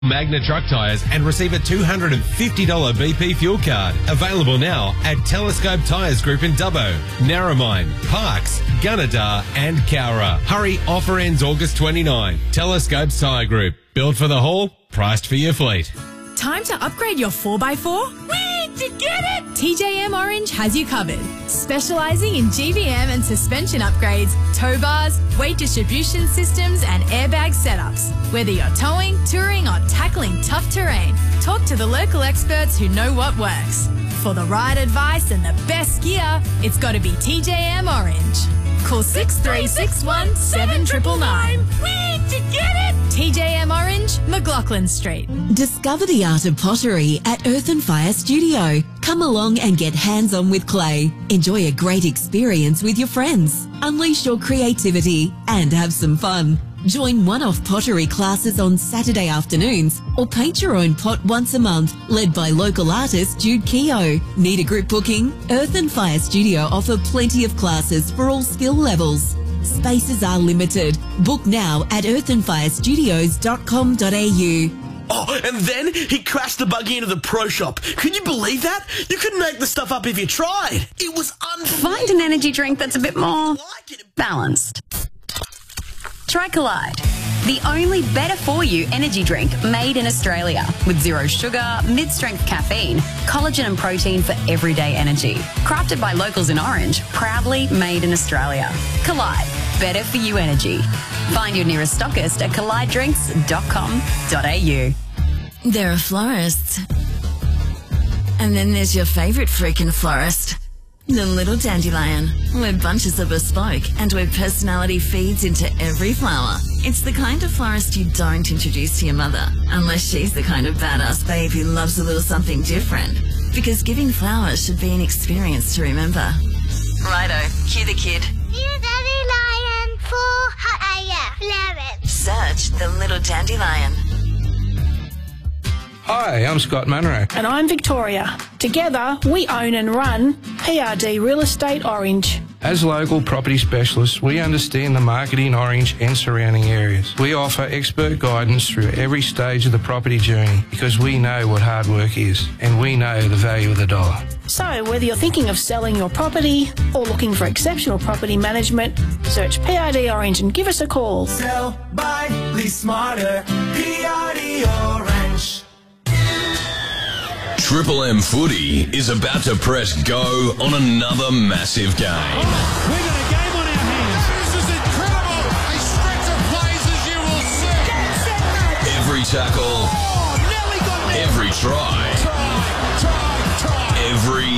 Magna Truck Tyres and receive a $250 BP fuel card. Available now at Telescope Tyres Group in Dubbo, Narromine, Parks, Gunnedah and Cowra. Hurry, offer ends August 29. Telescope Tyre Group. Built for the haul, priced for your fleet. Time to upgrade your 4x4? Wait, did you get it? TJM Orange has you covered. Specialising in GVM and suspension upgrades, tow bars, weight distribution systems and airbag setups. Whether you're towing, touring or tackling tough terrain, talk to the local experts who know what works. For the right advice and the best gear, it's got to be TJM Orange. Call 6361 7999. Wait, did you get it? TJM Orange, McLaughlin Street. Discover the art of pottery at Earth and Fire Studio. Come along and get hands-on with clay. Enjoy a great experience with your friends. Unleash your creativity and have some fun. Join one-off pottery classes on Saturday afternoons or paint your own pot once a month, led by local artist Jude Keogh. Need a group booking? Earth and Fire Studio offer plenty of classes for all skill levels. Spaces are limited. Book now at earthandfirestudios.com.au. Oh, and then he crashed the buggy into the pro shop. Can you believe that? You couldn't make the stuff up if you tried. It was unbelievable. Find an energy drink that's a bit more balanced. Try Collide, the only better-for-you energy drink made in Australia with zero sugar, mid-strength caffeine, collagen and protein for everyday energy. Crafted by locals in Orange, proudly made in Australia. Collide, better-for-you energy. Find your nearest stockist at collidedrinks.com.au. There are florists. And then there's your favourite freaking florist. The Little Dandelion, where bunches are bespoke and where personality feeds into every flower. It's the kind of florist you don't introduce to your mother, unless she's the kind of badass babe who loves a little something different. Because giving flowers should be an experience to remember. Righto, cue the kid. Little Dandelion for flowers. Search the Little Dandelion. Hi, I'm Scott Munro. And I'm Victoria. Together, we own and run PRD Real Estate Orange. As local property specialists, we understand the market in Orange and surrounding areas. We offer expert guidance through every stage of the property journey because we know what hard work is and we know the value of the dollar. So whether you're thinking of selling your property or looking for exceptional property management, search PRD Orange and give us a call. Sell, buy, lease smarter, PRD Orange. Triple M Footy is about to press go on another massive game. We've got a game on our hands. This is incredible. A stretch of plays as you will see. Every tackle. Oh, Nelly got there. Every try. Try. Every.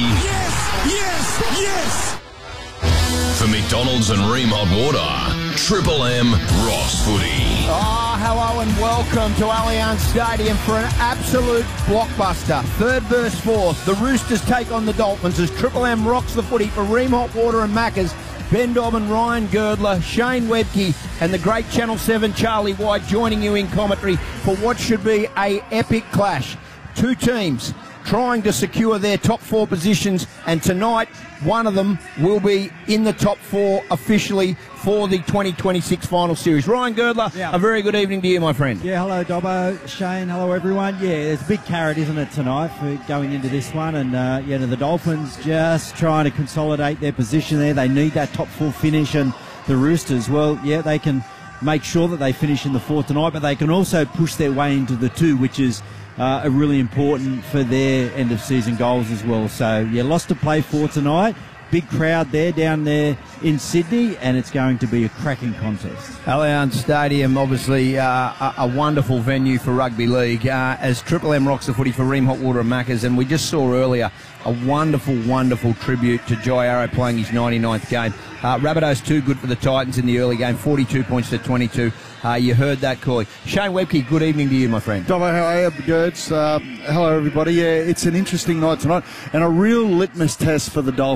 Yes. For McDonald's and Ream Hot Water, Triple M Ross Footy. Oh, hello and welcome to Allianz Stadium for an absolute blockbuster. Third versus fourth, the Roosters take on the Dolphins as Triple M rocks the footy for Ream Hot Water and Maccas. Ben Dobbin, Ryan Girdler, Shane Webke and the great Channel 7 Charlie White joining you in commentary for what should be a epic clash. Two teams trying to secure their top four positions, and tonight one of them will be in the top four officially for the 2026 final series. Ryan Girdler, a very good evening to you, my friend. Yeah, hello Dobbo, Shane, hello everyone. Yeah, there's a big carrot, isn't it, tonight for going into this one, and the Dolphins just trying to consolidate their position there. They need that top four finish, and the Roosters, well, yeah, they can make sure that they finish in the four tonight, but they can also push their way into the two, which is really important for their end of season goals as well. So yeah, lots to play for tonight. Big crowd there down there in Sydney, and it's going to be a cracking contest. Allianz Stadium, obviously a wonderful venue for rugby league, as Triple M rocks the footy for Ream Hot Water and Maccas, and we just saw earlier a wonderful tribute to Jai Arrow playing his 99th game. Rabbitohs too good for the Titans in the early game, 42 points to 22. You heard that call. Shane Webke, good evening to you, my friend. Dobbo, how are you, Gerds? Hello, everybody. Yeah, it's an interesting night tonight and a real litmus test for the Dolphins. Oh,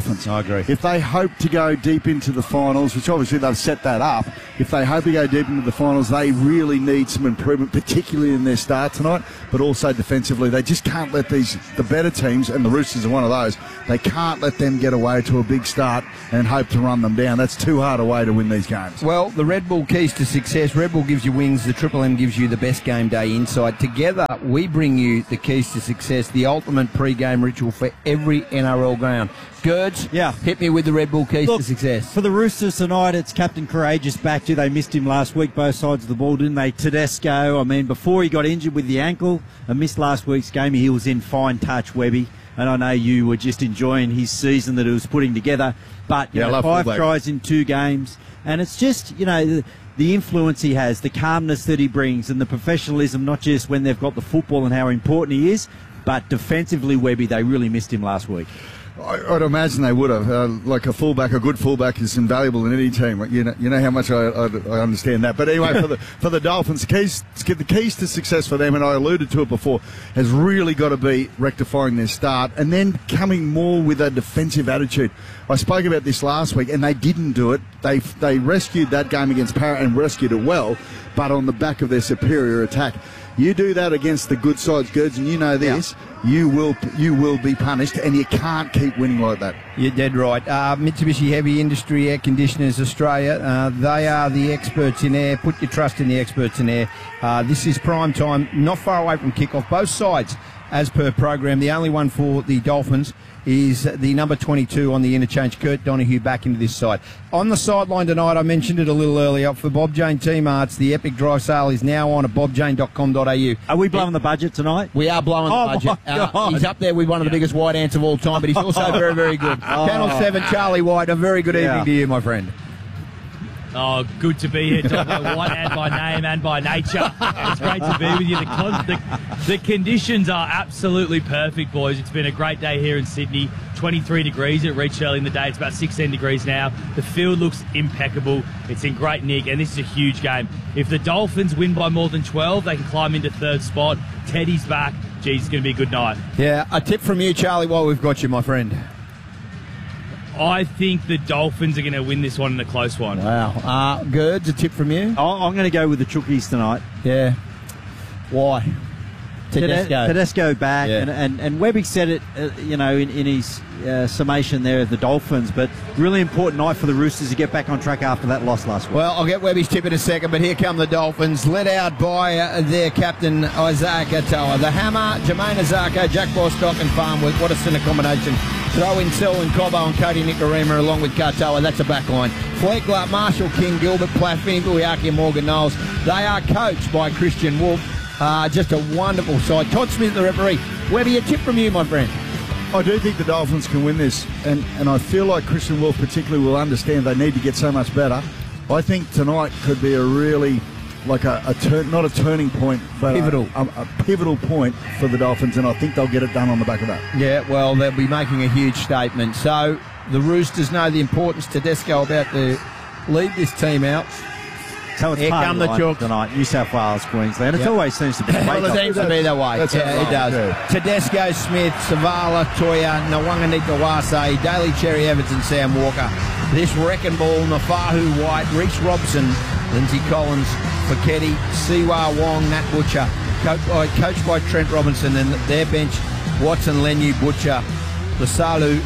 agree. If they hope to go deep into the finals, which obviously they've set that up, if they hope to go deep into the finals, they really need some improvement, particularly in their start tonight, but also defensively. They just can't let the better teams, and the Roosters are one of those, they can't let them get away to a big start and hope to run them down. That's too hard a way to win these games. Well, the Red Bull keys to success. Red Bull gives you wings. The Triple M gives you the best game day insight. Together, we bring you the keys to success, the ultimate pre-game ritual for every NRL ground. Gerds, hit me with the Red Bull keys to success. For the Roosters tonight, it's Captain Courageous back to. They missed him last week, both sides of the ball, didn't they? Tedesco, I mean, before he got injured with the ankle and missed last week's game, he was in fine touch, Webby. And I know you were just enjoying his season that he was putting together. But, you know, 5 tries in 2 games. And it's just, you know, the influence he has, the calmness that he brings, and the professionalism, not just when they've got the football and how important he is, but defensively, Webby, they really missed him last week. I'd imagine they would have. Like a good fullback is invaluable in any team. You know how much I understand that. But anyway, for the Dolphins, the keys to success for them, and I alluded to it before, has really got to be rectifying their start and then coming more with a defensive attitude. I spoke about this last week, and they didn't do it. They rescued that game against Parramatta and rescued it well, but on the back of their superior attack. You do that against the good sides, Gerds, and you know this, you will be punished, and you can't keep winning like that. You're dead right. Mitsubishi Heavy Industry Air Conditioners Australia, they are the experts in air. Put your trust in the experts in air. This is prime time, not far away from kickoff. Both sides, as per program. The only one for the Dolphins is the number 22 on the interchange, Kurt Donahue, back into this side. On the sideline tonight, I mentioned it a little earlier, for Bob Jane Team Arts, the Epic Dry Sale is now on at bobjane.com.au. Are we blowing the budget tonight? We are blowing the budget. He's up there with one of the biggest white ants of all time, but he's also very, very good. Channel 7, Charlie White, a very good evening to you, my friend. Oh, good to be here, Dr. White, and by name and by nature. It's great to be with you. The conditions are absolutely perfect, boys. It's been a great day here in Sydney. 23 degrees. It reached early in the day. It's about 16 degrees now. The field looks impeccable. It's in great nick, and this is a huge game. If the Dolphins win by more than 12, they can climb into 3rd spot. Teddy's back. Geez, it's going to be a good night. Yeah, a tip from you, Charlie, while we've got you, my friend. I think the Dolphins are going to win this one in a close one. Wow. Gerds, a tip from you? I'm going to go with the Chookies tonight. Yeah. Why? Tedesco back, and Webby said it, in his summation there of the Dolphins, but really important night for the Roosters to get back on track after that loss last week. Well, I'll get Webby's tip in a second, but here come the Dolphins, led out by their captain, Isaac Atoa. The hammer, Jermaine Azarko, Jack Bostock and Farmworth. What a center combination. Throw in Selwyn Cobbo and Cody Nikorima along with Katoa. That's a back line. Fleckler, Marshall King, Gilbert Platt, Finny Buyaki and Morgan Knowles. They are coached by Christian Wolf. Just a wonderful side. Todd Smith, the referee. Webby, a tip from you, my friend. I do think the Dolphins can win this, and I feel like Christian Wolf particularly will understand they need to get so much better. I think tonight could be a really, like not a turning point, but a pivotal point for the Dolphins, and I think they'll get it done on the back of that. Yeah, well, they'll be making a huge statement. So the Roosters know the importance Tedesco about to lead this team out. So it's party night tonight, New South Wales, Queensland. It always seems to be the way. Well, it seems to be that way. It does. Yeah. Tedesco, Smith, Savala, Toya, Nwanganita Wase, Daly Cherry Evans and Sam Walker. This wrecking ball, Nafahu White, Reece Robson, Lindsay Collins, Feketi, Siwa Wong, Nat Butcher. Coached by Trent Robinson, and their bench, Watson, Lenu, Butcher, Lasalu,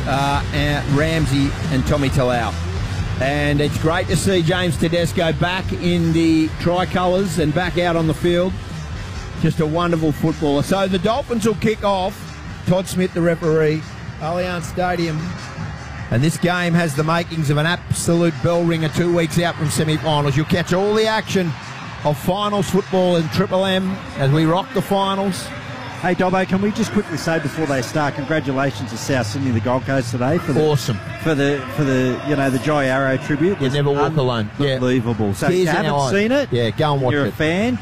Ramsey and Tommy Talau. And it's great to see James Tedesco back in the tricolours and back out on the field. Just a wonderful footballer. So the Dolphins will kick off. Todd Smith, the referee, Allianz Stadium. And this game has the makings of an absolute bell ringer 2 weeks out from semi-finals. You'll catch all the action of finals football in Triple M as we rock the finals. Hey, Dobbo, can we just quickly say before they start, congratulations to South Sydney, the Gold Coast today for the the Jai Arrow tribute. You never walk alone. Unbelievable. So if you haven't seen it, go and watch it. You're a fan,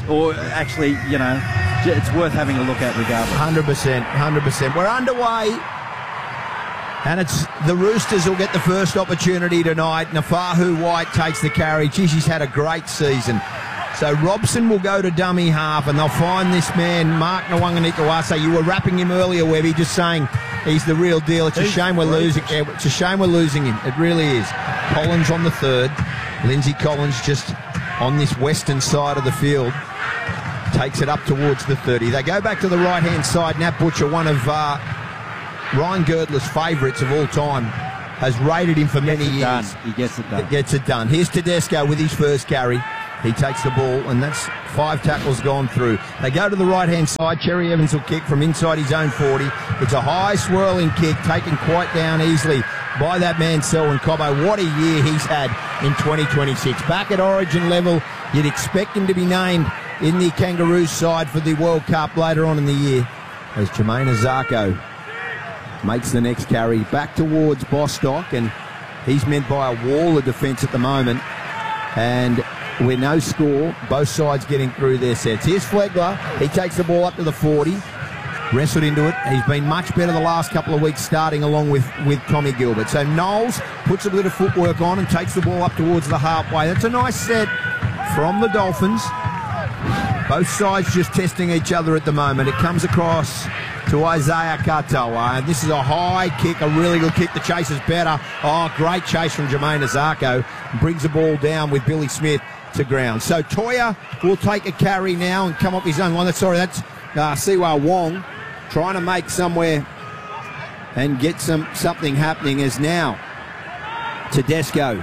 it's worth having a look at regardless. 100%. We're underway. And it's the Roosters will get the first opportunity tonight. Nafahu White takes the carry. Geez, he's had a great season. So Robson will go to dummy half, and they'll find this man, Mark Nwanganita Wase. You were rapping him earlier, Webby, just saying He's the real deal. It's a shame we're losing. It's a shame we're losing him. It really is. Collins on the third. Lindsay Collins just on this western side of the field. Takes it up towards the 30. They go back to the right-hand side. Nat Butcher, one of Ryan Girdler's favourites of all time, has rated him for many years. He gets it done. Gets it done. Here's Tedesco with his first carry. He takes the ball, and that's 5 tackles gone through. They go to the right-hand side. Cherry Evans will kick from inside his own 40. It's a high swirling kick, taken quite down easily by that man, Selwyn Cobbo. What a year he's had in 2026. Back at Origin level, you'd expect him to be named in the Kangaroos side for the World Cup later on in the year, as Jermaine Azarko makes the next carry back towards Bostock, and he's met by a wall of defence at the moment, and we're no score, both sides getting through their sets. Here's Flegler. He takes the ball up to the 40, wrestled into it. He's been much better the last couple of weeks, starting along with Tommy Gilbert. So Knowles puts a bit of footwork on and takes the ball up towards the halfway. That's a nice set from the Dolphins. Both sides just testing each other at the moment. It comes across to Isaiah Katoa, and this is a high kick, a really good kick. The chase is better. Oh, great chase from Jermaine Azarko. Brings the ball down with Billy Smith to ground. So Toya will take a carry now and come up his own line. That's Siwa Wong trying to make somewhere and get something happening, as now Tedesco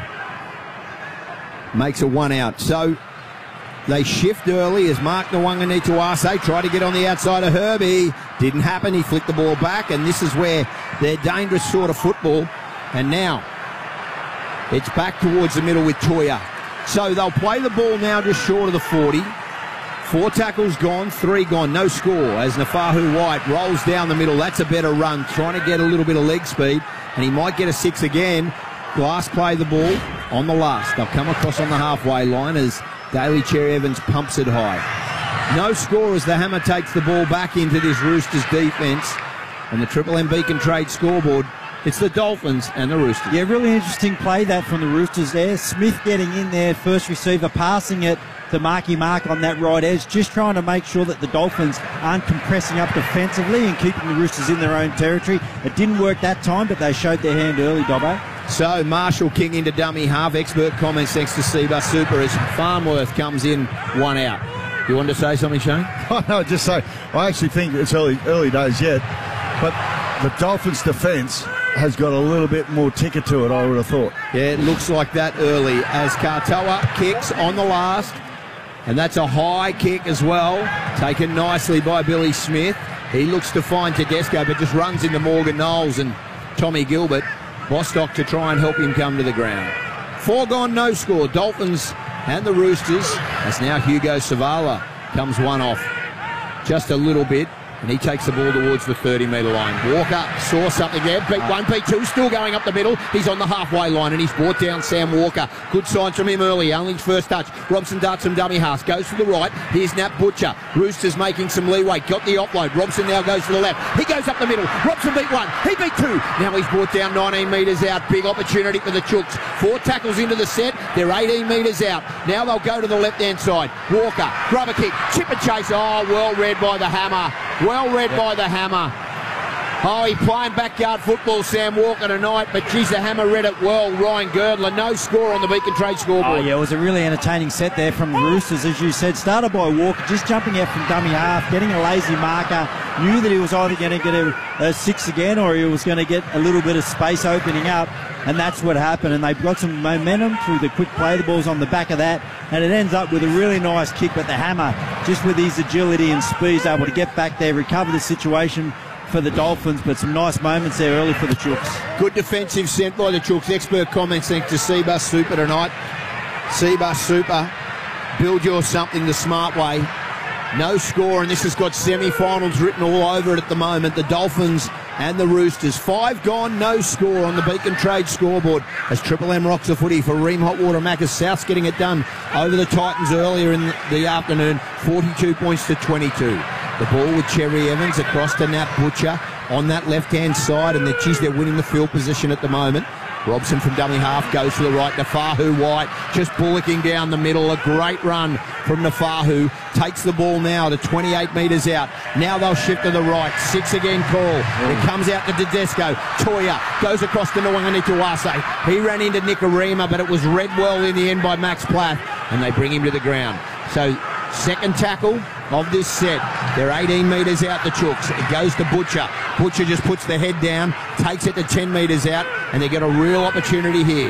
makes a 1 out. So they shift early as Mark Nwanga try to get on the outside of Herbie. Didn't happen. He flicked the ball back, and this is where they're dangerous sort of football. And now it's back towards the middle with Toya. So they'll play the ball now just short of the 40. 4 tackles gone, 3 gone, no score as Nafahu White rolls down the middle. That's a better run, trying to get a little bit of leg speed, and he might get a 6 again. Glass play the ball on the last. They'll come across on the halfway line as Daly Cherry Evans pumps it high. No score as the Hammer takes the ball back into this Roosters defence. On the Triple M Beacon Trade scoreboard, it's the Dolphins and the Roosters. Yeah, really interesting play that from the Roosters there. Smith getting in there, first receiver, passing it to Marky Mark on that right edge, just trying to make sure that the Dolphins aren't compressing up defensively and keeping the Roosters in their own territory. It didn't work that time, but they showed their hand early, Dobbo. So Marshall King into dummy half. Expert comments thanks to Seba Super as Farnworth comes in 1 out. You wanted to say something, Shane? Oh, no, just say, I actually think it's early days yet, but the Dolphins' defence has got a little bit more ticker to it, I would have thought. Yeah, it looks like that early as Katoa kicks on the last, and that's a high kick as well, taken nicely by Billy Smith. He looks to find Tedesco, but just runs into Morgan Knowles and Tommy Gilbert. Bostock to try and help him come to the ground. 4 gone, no score. Dolphins and the Roosters, as now Hugo Savala comes 1 off just a little bit, and he takes the ball towards the 30-metre line. Walker saw something there. Beat 1, beat 2, still going up the middle. He's on the halfway line, and he's brought down Sam Walker. Good signs from him early. Only his first touch. Robson darts from dummy half. Goes to the right. Here's Nat Butcher. Roosters making some leeway. Got the offload. Robson now goes to the left. He goes up the middle. Robson beat 1. He beat 2. Now he's brought down 19 metres out. Big opportunity for the Chooks. 4 tackles into the set. They're 18 metres out. Now they'll go to the left-hand side. Walker, grub a kick. Chip and chase. Oh, well read by the Hammer. Well read by the Hammer. Oh, he's playing backyard football, Sam Walker, tonight, but geez, the Hammer read it well. Ryan Girdler, no score on the Beacon Trade scoreboard. Oh, yeah, it was a really entertaining set there from the Roosters, as you said. Started by Walker, just jumping out from dummy half, getting a lazy marker. Knew that he was either going to get a 6 again or he was going to get a little bit of space opening up, and that's what happened. And they've got some momentum through the quick play. The ball's on the back of that, and it ends up with a really nice kick, but the Hammer, just with his agility and speed, is able to get back there, recover the situation for the Dolphins, but some nice moments there early for the Chooks. Good defensive set by the Chooks. Expert comments thanks to Seabus Super tonight. Seabus Super, build your something the smart way. No score, and this has got semi-finals written all over it at the moment. The Dolphins and the Roosters. 5 gone, no score on the Beacon Trade scoreboard as Triple M rocks the footy for Ream Hotwater Macca's. South's getting it done over the Titans earlier in the afternoon. 42 points to 22. The ball with Cherry Evans across to Nat Butcher on that left-hand side, and they're winning the field position at the moment. Robson from dummy half goes to the right. Nafahu White just bullocking down the middle. A great run from Nafahu. Takes the ball now to 28 metres out. Now they'll shift to the right. 6 again call. It comes out to Tedesco. Toya goes across to Nwanganituase. He ran into Nicarima, but it was read well in the end by Max Plath, and they bring him to the ground. So second tackle of this set. They're 18 metres out the Chooks. It goes to Butcher. Butcher just puts the head down, takes it to 10 metres out, and they get a real opportunity here.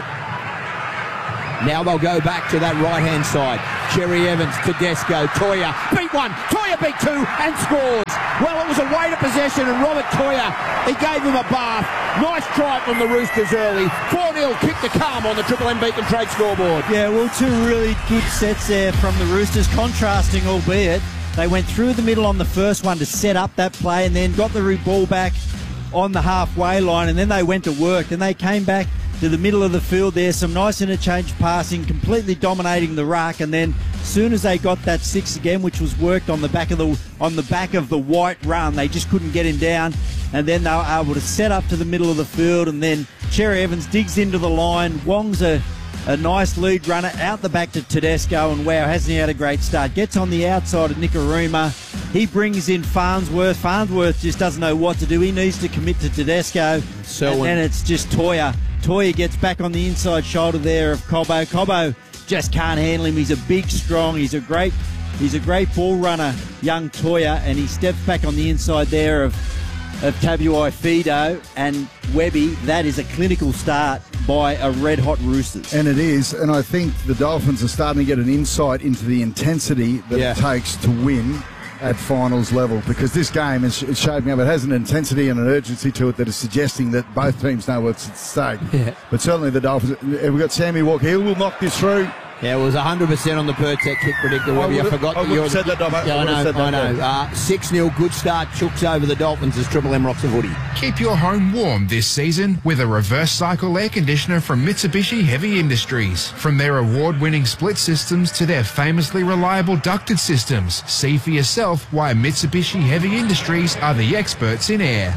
Now they'll go back to that right-hand side. Cherry Evans, Tedesco, Toya. Beat one, Toya beat two, and scores. Well, it was a weight of possession, and Robert Toya, he gave him a bath. Nice try from the Roosters early. 4-0, kick to calm on the Triple M Beacon Trade scoreboard. Yeah, well, two really good sets there from the Roosters, contrasting albeit. They went through the middle on the first one to set up that play and then got the ball back on the halfway line, and then they went to work. And they came back to the middle of the field there, some nice interchange passing, completely dominating the ruck, and then as soon as they got that 6 again, which was worked on the back of the White run, they just couldn't get him down, and then they were able to set up to the middle of the field, and then Cherry Evans digs into the line. Wong's a nice lead runner out the back to Tedesco, and wow, hasn't he had a great start. Gets on the outside of Nicarima. He brings in Farnsworth. Farnsworth just doesn't know what to do. He needs to commit to Tedesco, and then it's just Toya. Toya gets back on the inside shoulder there of Cobbo. Cobbo just can't handle him. He's a big, strong, he's a great ball runner, young Toya, and he steps back on the inside there of Tabuai Fido and Webby. That is a clinical start by a red-hot Roosters. And it is, and I think the Dolphins are starting to get an insight into the intensity that it takes to win at finals level, because this game is shaping up. It has an intensity and an urgency to it that is suggesting that both teams know what's at stake. Yeah. But certainly the Dolphins, we've got Sammy Walker. He will knock this through. Yeah, it was 100% on the Pertec kick predictor. I forgot that you said that, Dobbo. Yeah, I know. 6-0, good start. Chooks over the Dolphins as Triple M rocks the footy. Keep your home warm this season with a reverse cycle air conditioner from Mitsubishi Heavy Industries. From their award-winning split systems to their famously reliable ducted systems, see for yourself why Mitsubishi Heavy Industries are the experts in air.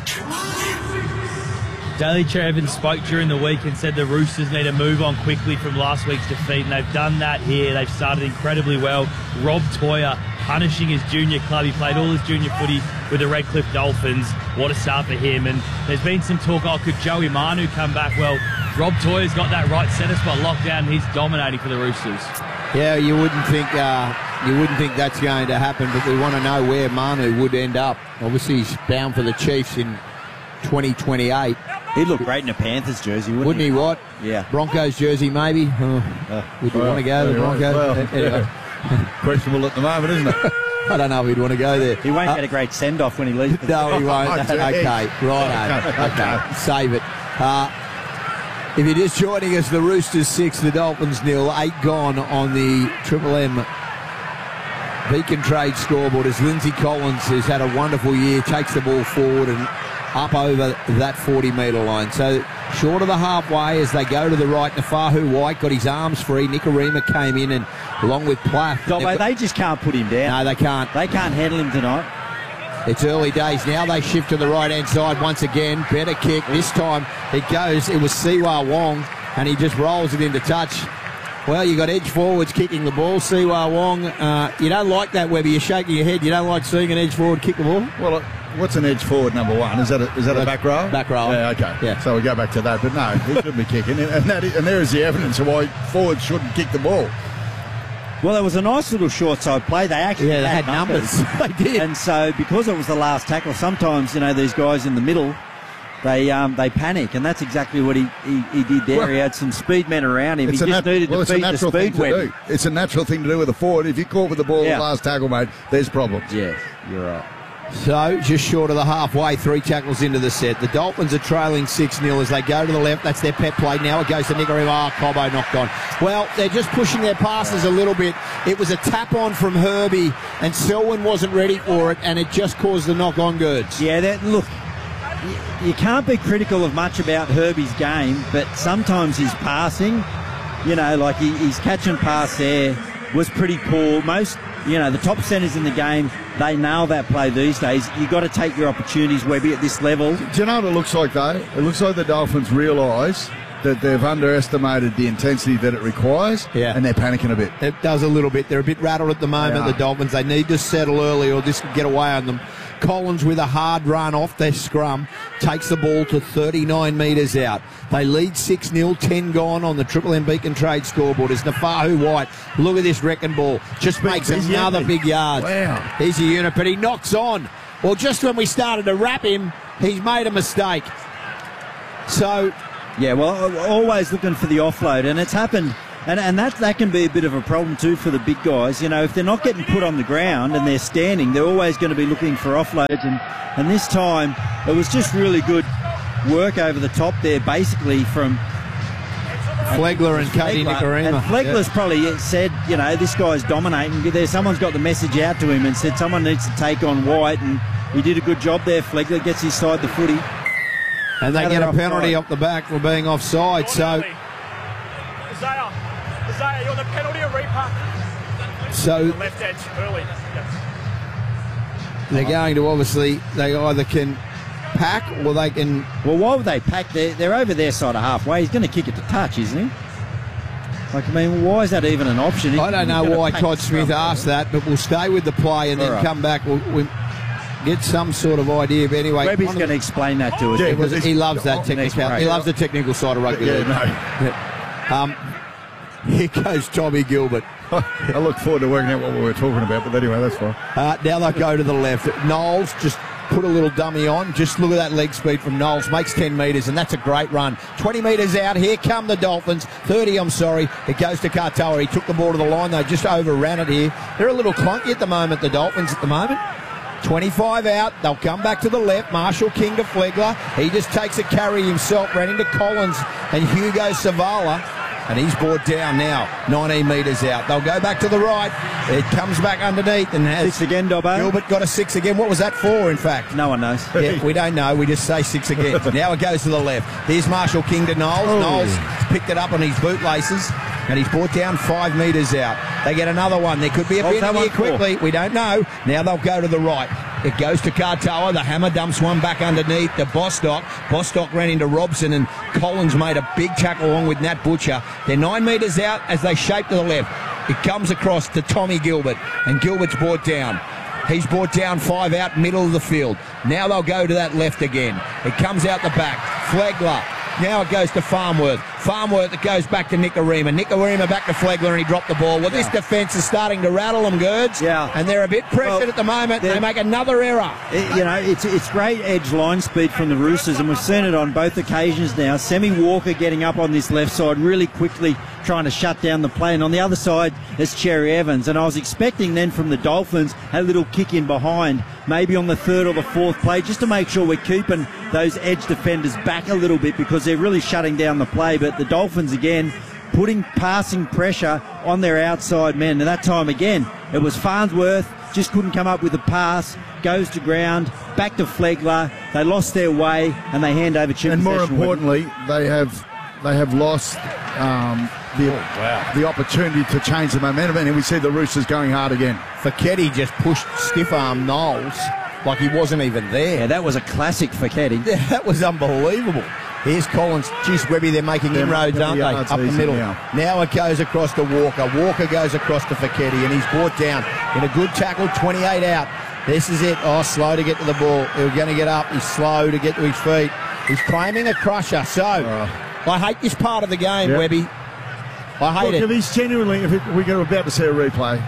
Daly Cherry Evans spoke during the week and said the Roosters need to move on quickly from last week's defeat, and they've done that here. They've started incredibly well. Rob Toya punishing his junior club. He played all his junior footy with the Redcliffe Dolphins. What a start for him. And there's been some talk, could Joey Manu come back? Well, Rob Toya's got that right centre spot locked down, and he's dominating for the Roosters. Yeah, you wouldn't think that's going to happen, but we want to know where Manu would end up. Obviously, he's bound for the Chiefs in 2028. He'd look great in a Panthers jersey, wouldn't he? What? Yeah. Broncos jersey, maybe. Would you want to go to the Broncos? Well, anyway. Questionable at the moment, isn't it? I don't know if he'd want to go there. He won't get a great send-off when he leaves. No, he won't. Okay, righto. Okay, save it. If you're just joining us, the Roosters 6, the Dolphins 0, 8 gone on the Triple M Beacon Trade scoreboard as Lindsay Collins, who's had a wonderful year, takes the ball forward and up over that 40-metre line. So short of the halfway as they go to the right. Nafahu White got his arms free. Nicarima came in and along with Plath. They just can't put him down. No, they can't. They can't handle him tonight. It's early days. Now they shift to the right-hand side once again. Better kick. This time it was Siwa Wong, and he just rolls it into touch. Well, you got edge forwards kicking the ball. Siwa Wong, you don't like that, Webby. You're shaking your head. You don't like seeing an edge forward kick the ball? Well, what's an edge forward, number one? Is that a back row? Back row. Yeah, okay. Yeah. So we go back to that. But no, he shouldn't be kicking. And there is the evidence of why forwards shouldn't kick the ball. Well, it was a nice little short side play. They actually had numbers. They did. And so because it was the last tackle, sometimes, these guys in the middle, they panic, and that's exactly what he did there. Well, he had some speed men around him. He just needed to beat the speed web. It's a natural thing to do with a forward. If you're caught with the ball at the last tackle, mate, there's problems. Yes, you're right. So, just short of the halfway, 3 tackles into the set. The Dolphins are trailing 6-0 as they go to the left. That's their pet play. Now it goes to Nicarima. Cobbo knocked on. Well, they're just pushing their passes a little bit. It was a tap-on from Herbie, and Selwyn wasn't ready for it, and it just caused the knock-on goods. Yeah, look, you can't be critical of much about Herbie's game, but sometimes his passing, like his catch and pass there was pretty poor. Most, the top centres in the game, they nail that play these days. You've got to take your opportunities, Webby, at this level. Do you know what it looks like, though? It looks like the Dolphins realise that they've underestimated the intensity that it requires, and they're panicking a bit. It does a little bit. They're a bit rattled at the moment, the Dolphins. They need to settle early or this could get away on them. Collins with a hard run off their scrum takes the ball to 39 metres out. They lead 6-0, 10 gone on the Triple M Beacon Trade scoreboard. It's Nafahu White. Look at this wrecking ball. Just makes another big yard. Wow. He's a unit, but he knocks on. Well, just when we started to wrap him, he's made a mistake. So... Yeah, well, always looking for the offload, and it's happened. And that can be a bit of a problem too for the big guys. You know, if they're not getting put on the ground and they're standing, they're always going to be looking for offloads. And this time, it was just really good work over the top there, basically from Flegler and Cody Nikorima. And Flegler's probably said, you know, this guy's dominating. Someone's got the message out to him and said someone needs to take on White, and he did a good job there. Flegler gets his side the footy. And they get a penalty off the back for being offside. So... Isaiah, you're the penalty or repack. So left edge early. They're going to obviously, they either can pack or they can. Well, why would they pack? They're over their side of halfway. He's going to kick it to touch, isn't he? Like, I mean, why is that even an option? I don't know why Todd Smith asked that, but we'll stay with the play and then come back. We'll get some sort of idea. But anyway, Webby's going to explain that to us. Yeah, because he loves that technical. He loves the technical side of rugby league. Here goes Tommy Gilbert. I look forward to working out what we were talking about, but anyway, that's fine. Now they'll go to the left. Knowles just put a little dummy on. Just look at that leg speed from Knowles. Makes 10 metres, and that's a great run. 20 metres out. Here come the Dolphins. 30, I'm sorry. It goes to Katoa. He took the ball to the line. They just overran it here. They're a little clunky at the moment, the Dolphins at the moment. 25 out. They'll come back to the left. Marshall King to Flegler. He just takes a carry himself. Ran into Collins and Hugo Savala. And he's brought down now, 19 metres out. They'll go back to the right. It comes back underneath and has... 6 again, Dobbo. Gilbert got a 6 again. What was that for, in fact? No one knows. Yeah, we don't know. We just say 6 again. Now it goes to the left. Here's Marshall King to Knowles. Knowles picked it up on his bootlaces. And he's brought down 5 metres out. They get another one. There could be a bit here quickly. We don't know. Now they'll go to the right. It goes to Katoa. The hammer dumps one back underneath to Bostock. Bostock ran into Robson, and Collins made a big tackle along with Nat Butcher. They're 9 metres out as they shape to the left. It comes across to Tommy Gilbert, and Gilbert's brought down. He's brought down 5 out, middle of the field. Now they'll go to that left again. It comes out the back. Flegler. Now it goes to Farnworth. Farnworth, it goes back to Nikorima. Nikorima back to Flegler, and he dropped the ball. Well, this defence is starting to rattle them, Gerds. Yeah. And they're a bit pressured at the moment. They make another error. You know, it's great edge line speed from the Roosters, and we've seen it on both occasions now. Semi Walker getting up on this left side really quickly, trying to shut down the play. And on the other side, it's Cherry Evans. And I was expecting then from the Dolphins a little kick in behind, maybe on the third or the fourth play, just to make sure we're keeping those edge defenders back a little bit, because they're really shutting down the play. But the Dolphins again putting passing pressure on their outside men, and that time again it was Farnsworth just couldn't come up with a pass, goes to ground, back to Flegler. They lost their way and they hand over chip. And more importantly, they have lost the opportunity to change the momentum, and we see the Roosters going hard again. Fekete just pushed stiff arm Knowles like he wasn't even there. Yeah, that was a classic Fekete. Yeah, that was unbelievable. Here's Collins. Geez, Webby, they're making inroads, aren't they? Up the middle. Now it goes across to Walker. Walker goes across to Fekete, and he's brought down in a good tackle, 28 out. This is it. Oh, slow to get to the ball. He's going to get up. He's slow to get to his feet. He's claiming a crusher. So, I hate this part of the game, Webby. I hate it. If he's genuinely, we're about to see a replay.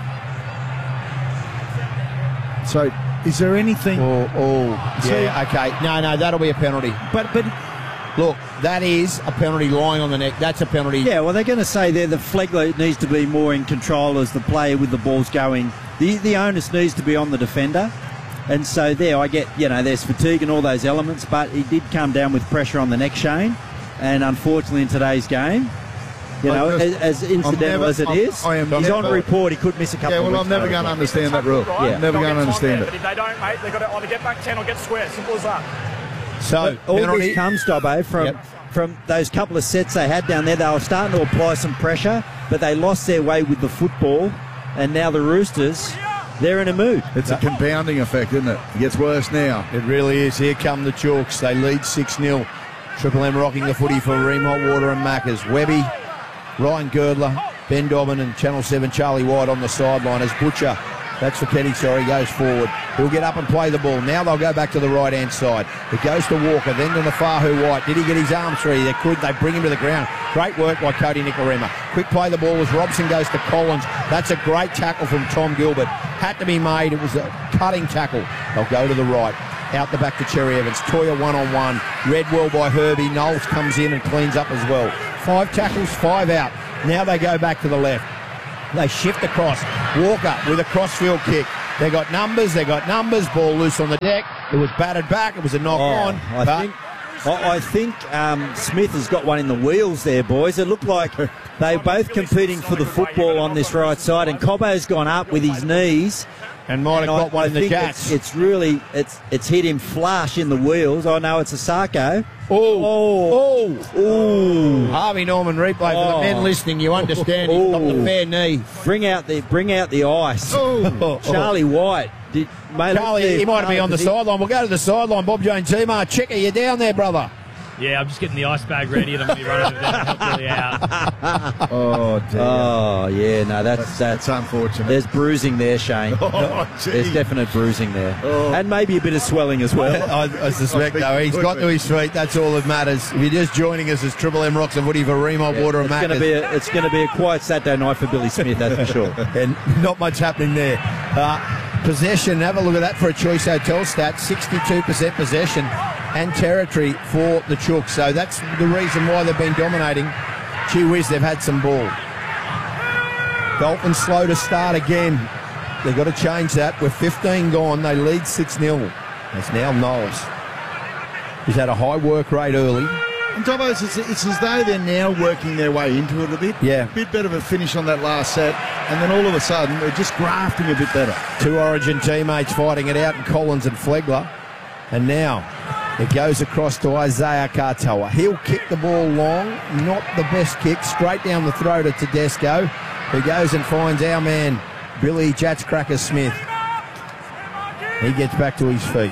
So, is there anything? Yeah, okay. No, that'll be a penalty. But look, that is a penalty lying on the neck. That's a penalty. Yeah, well, they're going to say there the Flegler needs to be more in control as the player with the ball's going. The onus needs to be on the defender. And so there, I get, there's fatigue and all those elements, but he did come down with pressure on the neck, Shane. And unfortunately in today's game, as incidental as it is, he's on report. He could miss a couple of weeks. Yeah, well, I'm never going to understand that rule. Yeah. I'm never going to understand it. But if they don't, mate, they've got to either get back 10 or get square. Simple as that. So, all this comes, Dobbo, from those couple of sets they had down there. They were starting to apply some pressure, but they lost their way with the football. And now the Roosters, they're in a mood. It's a compounding effect, isn't it? It gets worse now. It really is. Here come the Chalks. They lead 6-0. Triple M rocking the footy for Ream Hot Water and Maccas. Webby, Ryan Girdler, Ben Dobbin and Channel 7 Charlie White on the sideline as Butcher, that's for Kenny, goes forward. He'll get up and play the ball. Now they'll go back to the right-hand side. It goes to Walker, then to Nafahu White. Did he get his arms free? They could. They bring him to the ground. Great work by Cody Nikorima. Quick play the ball as Robson goes to Collins. That's a great tackle from Tom Gilbert. Had to be made. It was a cutting tackle. They'll go to the right. Out the back to Cherry Evans. Toya one-on-one. Read well by Herbie. Knowles comes in and cleans up as well. 5 tackles, 5 out. Now they go back to the left. They shift across. Walker with a crossfield kick. They got numbers. Ball loose on the deck. It was batted back. It was a knock on. I think Smith has got one in the wheels there, boys. It looked like they're both competing for the football on this right side, and Cobbo's gone up with his knees. And might have got one in the jacks. It's hit him flush in the wheels. I know it's a Sarko. Harvey Norman replay for the men listening. You understand he's got the fair knee. Bring out the ice. Charlie White. Charlie, he might be on the sideline. We'll go to the sideline. Bob Jane Timar. Checker, you down there, brother? Yeah, I'm just getting the ice bag ready and I'm going to be running over there to help Billy out. Oh, dear. Oh, yeah, no, that's unfortunate. There's bruising there, Shane. There's definite bruising there. And maybe a bit of swelling as well. I suspect, though. He's got to his feet. That's all that matters. If you're just joining us, as Triple M rocks and footy for Ream Hot Water and Maccas. It's going to be a quiet Saturday night for Billy Smith, that's for sure. And not much happening there. Possession, have a look at that for a Choice Hotel stat. 62% possession and territory for the Chooks. So that's the reason why they've been dominating. Gee whiz, they've had some ball. Dolphins slow to start again. They've got to change that. With 15 gone, they lead 6-0. It's now Knowles. He's had a high work rate early. And Dobbo, it's as though they're now working their way into it a bit. Yeah. A bit better of a finish on that last set. And then all of a sudden, they're just grafting a bit better. 2 Origin teammates fighting it out in Collins and Flegler. And now it goes across to Isaiah Katoa. He'll kick the ball long. Not the best kick. Straight down the throat of Tedesco, who goes and finds our man, Billy Jatscracker Smith. He gets back to his feet.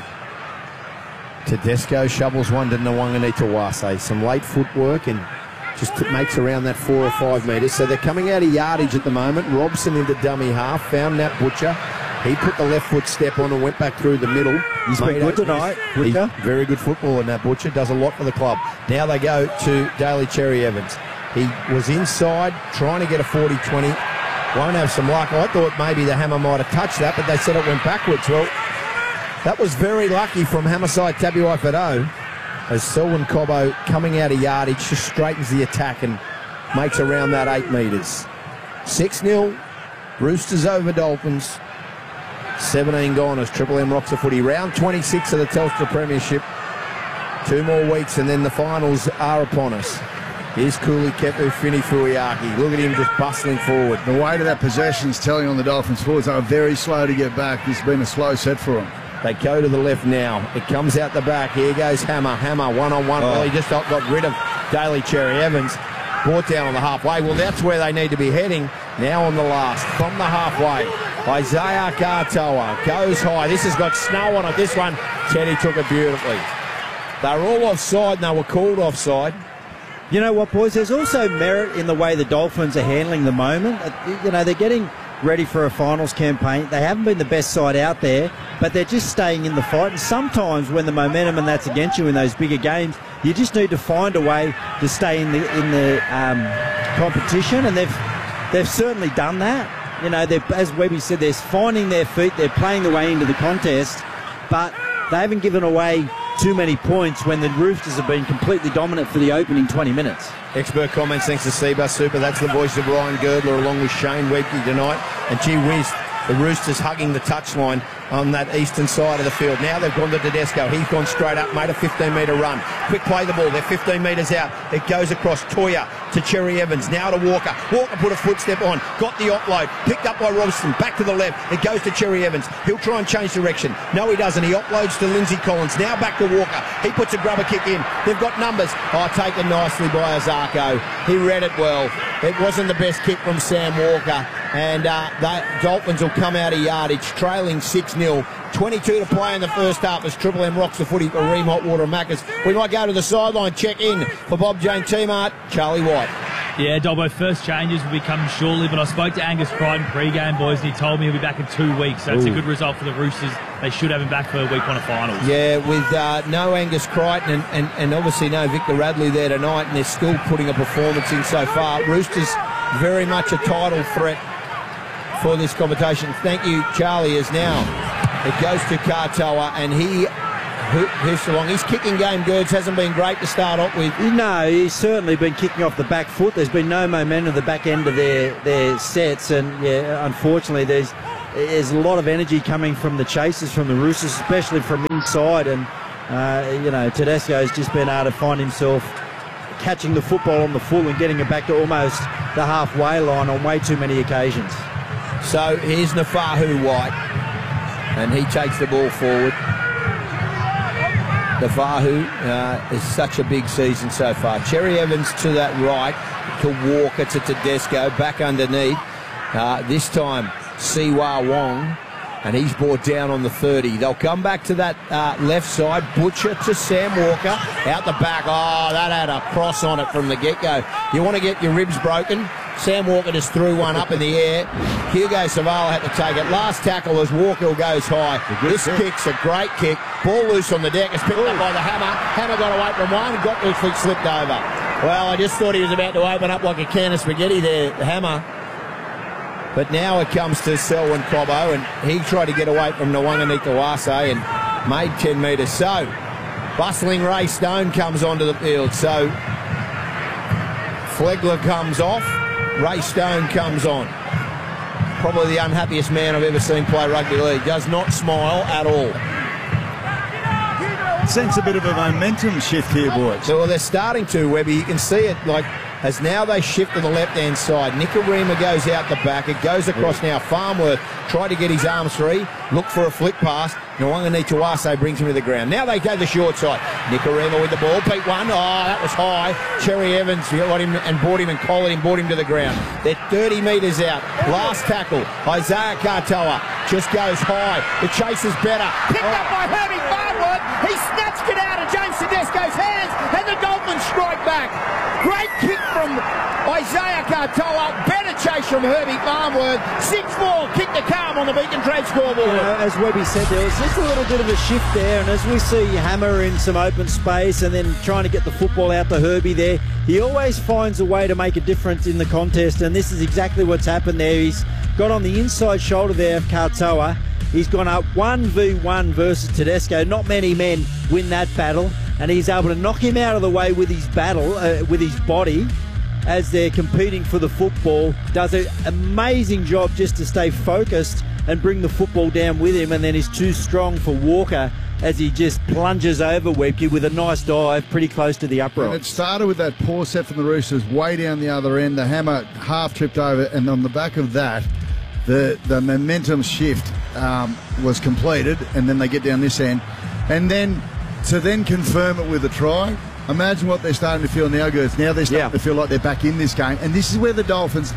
Tedesco shovels one to Nwangani Tawase. Some late footwork and just makes around that 4 or 5 metres. So they're coming out of yardage at the moment. Robson into dummy half. Found Nat Butcher. He put the left foot step on and went back through the middle. He's been good tonight, Butcher. Very good footballer, Nat Butcher. Does a lot for the club. Now they go to Daly Cherry Evans. He was inside trying to get a 40-20. Won't have some luck. I thought maybe the hammer might have touched that, but they said it went backwards. Well, that was very lucky from Hammerside Tabuai Fado, as Selwyn Cobbo, coming out of yardage, just straightens the attack and makes around that 8 metres. 6-0, Roosters over Dolphins. 17 gone as Triple M rocks the footy. Round 26 of the Telstra Premiership. 2 more weeks and then the finals are upon us. Here's Cooley Kepu Fini Fuiaki. Look at him just bustling forward. The weight of that possession's telling on the Dolphins forwards. They are very slow to get back. It's been a slow set for them. They go to the left now. It comes out the back. Here goes Hammer. Hammer one-on-one. Well, he just got rid of Daly Cherry Evans. Brought down on the halfway. Well, that's where they need to be heading. Now on the last. From the halfway. Isaiah Katoa goes high. This has got snow on it. This one, Teddy took it beautifully. They're all offside and they were called offside. You know what, boys? There's also merit in the way the Dolphins are handling the moment. You know, they're getting ready for a finals campaign. They haven't been the best side out there, but they're just staying in the fight. And sometimes when the momentum and that's against you in those bigger games, you just need to find a way to stay in the competition, and they've certainly done that. You know, as Webby said, they're finding their feet. They're playing their way into the contest, but they haven't given away too many points when the Roosters have been completely dominant for the opening 20 minutes. Expert comments thanks to Seabus Super. That's the voice of Ryan Girdler along with Shane Webke tonight. And gee whiz, the Roosters hugging the touchline on that eastern side of the field. Now they've gone to Tedesco. He's gone straight up, made a 15-metre run. Quick play the ball. They're 15 metres out. It goes across Toya to Cherry Evans. Now to Walker. Walker put a footstep on. Got the offload. Picked up by Robson. Back to the left. It goes to Cherry Evans. He'll try and change direction. No, he doesn't. He offloads to Lindsay Collins. Now back to Walker. He puts a grubber kick in. They've got numbers. Oh, taken nicely by Azarko. He read it well. It wasn't the best kick from Sam Walker. And the Dolphins will come out of yardage, trailing 6-0. 22 to play in the first half as Triple M rocks the footy for Ream Hot Water and Maccas. We might go to the sideline, check in for Bob Jane T-Mart, Charlie White. Yeah, Dobbo, first changes will be coming shortly, but I spoke to Angus Crichton pre-game, boys, and he told me he'll be back in 2 weeks, so it's a good result for the Roosters. They should have him back for week 1 of finals. Yeah, with no Angus Crichton and obviously no Victor Radley there tonight, and they're still putting a performance in so far. Roosters very much a title threat for this competition. Thank you, Charlie, as now it goes to Katoa, and here's along. His kicking game, Gerds, hasn't been great to start off with. No, he's certainly been kicking off the back foot. There's been no momentum at the back end of their sets, and yeah, unfortunately there's a lot of energy coming from the chasers, from the Roosters, especially from inside, and Tedesco's just been able to find himself catching the football on the full and getting it back to almost the halfway line on way too many occasions. So here's Nafahu White, and he takes the ball forward. Nafahu is such a big season so far. Cherry Evans to that right, to Walker, to Tedesco, back underneath. This time, Siwa Wong, and he's brought down on the 30. They'll come back to that left side. Butcher to Sam Walker, out the back. Oh, that had a cross on it from the get-go. You want to get your ribs broken? Sam Walker just threw one up in the air. Hugo Savala had to take it. Last tackle as Walker goes high. This kick's a great kick. Ball loose on the deck. It's picked up by the Hammer. Hammer got away from one and got his feet slipped over. Well, I just thought he was about to open up like a can of spaghetti there, the Hammer. But now it comes to Selwyn Cobbo, and he tried to get away from Nwanganitawase and made 10 metres. So, bustling Ray Stone comes onto the field. So, Flegler comes off. Ray Stone comes on. Probably the unhappiest man I've ever seen play rugby league. Does not smile at all. Sense a bit of a momentum shift here, boys. So, well, they're starting to, Webby. You can see it, like, as now they shift to the left-hand side. Nicarima goes out the back. It goes across now. Farmworth tried to get his arms free. Look for a flick pass. Nwanganitawase brings him to the ground. Now they go the short side. Nicarima with the ball. Beat one. Oh, that was high. Cherry Evans got him and brought him and collared him, brought him to the ground. They're 30 metres out. Last tackle. Isaiah Katoa just goes high. The chase is better. Picked up by Herbie Farmworth. He snatched it out of James Tedesco's hands, and the Dolphins strike back. Great kick from Isaiah Katoa. Better chase from Herbie Farmworth. 6-4. Kick the calm on the Beacon Trade scoreboard. As Webby said, there was just a little bit of a shift there, and as we see Hammer in some open space and then trying to get the football out to Herbie there, he always finds a way to make a difference in the contest, and this is exactly what's happened there. He's got on the inside shoulder there of Katoa. He's gone up 1v1 versus Tedesco. Not many men win that battle, and he's able to knock him out of the way with his with his body as they're competing for the football. Does an amazing job just to stay focused and bring the football down with him, and then he's too strong for Walker as he just plunges over Webke with a nice dive pretty close to the upright. And it started with that poor set from the Roosters way down the other end. The Hammer half tripped over, and on the back of that, the momentum shift was completed, and then they get down this end. And then to then confirm it with a try, imagine what they're starting to feel now, Gertz. Now they're starting to feel like they're back in this game. And this is where the Dolphins,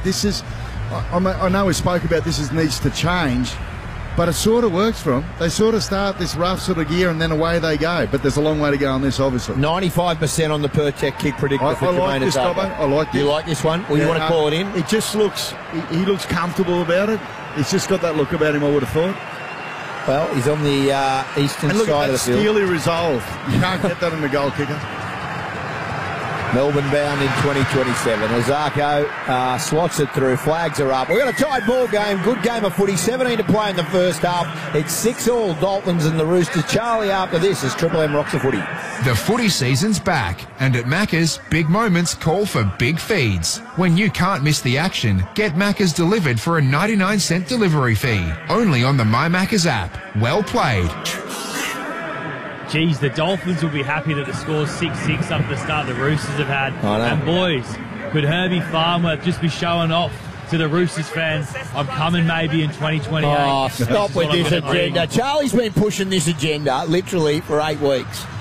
I know we spoke about this needs to change, but it sort of works for them. They sort of start this rough sort of gear and then away they go. But there's a long way to go on this, obviously. 95% on the Pertec kick predictor for I like this, Dobbo. I like this. You like this one? Well, you want to call it in? It just looks, he looks comfortable about it. He's just got that look about him, I would have thought. Well, he's on the eastern side of the field. Steely resolve. You can't get that in the goal kicker. Melbourne bound in 2027. Azarko slots it through. Flags are up. We've got a tight ball game. Good game of footy. 17 to play in the first half. It's 6-all Dolphins and the Roosters. Charlie after this as Triple M rocks the footy. The footy season's back, and at Macca's, big moments call for big feeds. When you can't miss the action, get Macca's delivered for a 99-cent delivery fee. Only on the My Macca's app. Well played. Geez, the Dolphins will be happy that the score's 6-6 up the start the Roosters have had. And boys, could Herbie Farmworth just be showing off to the Roosters fans, I'm coming maybe in 2028. Oh, stop with this agenda. Charlie's been pushing this agenda literally for 8 weeks.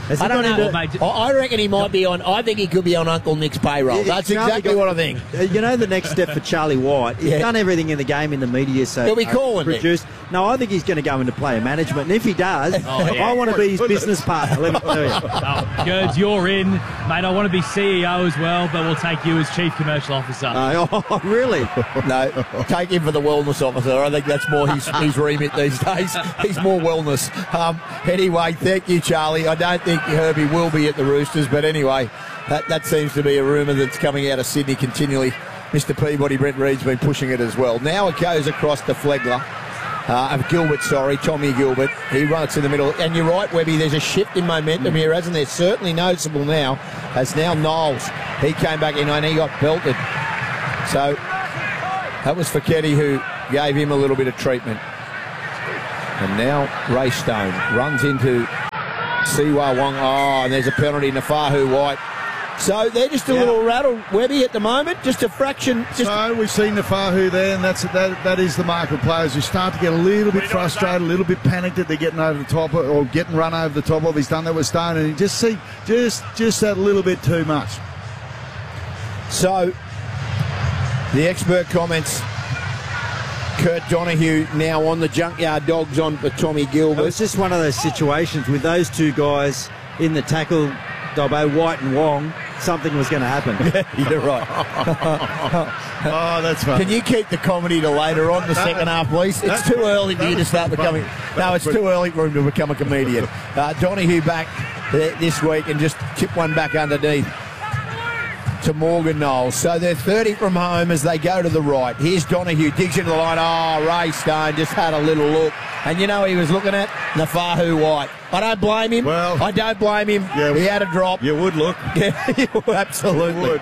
I don't know. I reckon he might be on. I think he could be on Uncle Nick's payroll. That's exactly what I think. You know, the next step for Charlie White, he's done everything in the game in the media, so he'll be calling produced. No, I think he's going to go into player management, and if he does, I want to be his business partner. Let me tell you. Gerds, you're in, mate. I want to be CEO as well, but we'll take you as Chief Commercial Officer. Oh, really? No, take him for the wellness officer. I think that's more his remit these days. He's more wellness. Anyway, thank you, Charlie. I don't think Herbie will be at the Roosters, but anyway, that seems to be a rumour that's coming out of Sydney continually. Mr. Peabody, Brent Reed's been pushing it as well. Now it goes across to Flegler. Tommy Gilbert. He runs in the middle. And you're right, Webby, there's a shift in momentum here, hasn't there? Certainly noticeable now, as now Knowles. He came back in and he got belted. So that was Fekete who gave him a little bit of treatment. And now Ray Stone runs into Siwa Wong. Oh, and there's a penalty, Nafahu White. So they're just a little rattled, Webby, at the moment, just a fraction. So we've seen Nafahu there, and that is the mark of players who start to get a little bit frustrated, a little bit panicked that they're getting over the top or getting run over the top of. He's done that with Stone, and you just see just that little bit too much. So the expert comments. Kurt Donahue now on the Junkyard Dogs on for Tommy Gilbert. It's just one of those situations with those two guys in the tackle, Dobbo, White and Wong, something was going to happen. You're right. Oh, that's fun. Can you keep the comedy to later on the second half, please? It's too early for you to start becoming... No, it's too early for him to become a comedian. Donahue back this week and just tip one back underneath to Morgan Knowles. So they're 30 from home as they go to the right. Here's Donahue, digs into the line. Oh, Ray Stone just had a little look. And you know he was looking at Nafahu White. I don't blame him. Well, I don't blame him. Yeah, he had a drop. You would look. Yeah, absolutely. You would.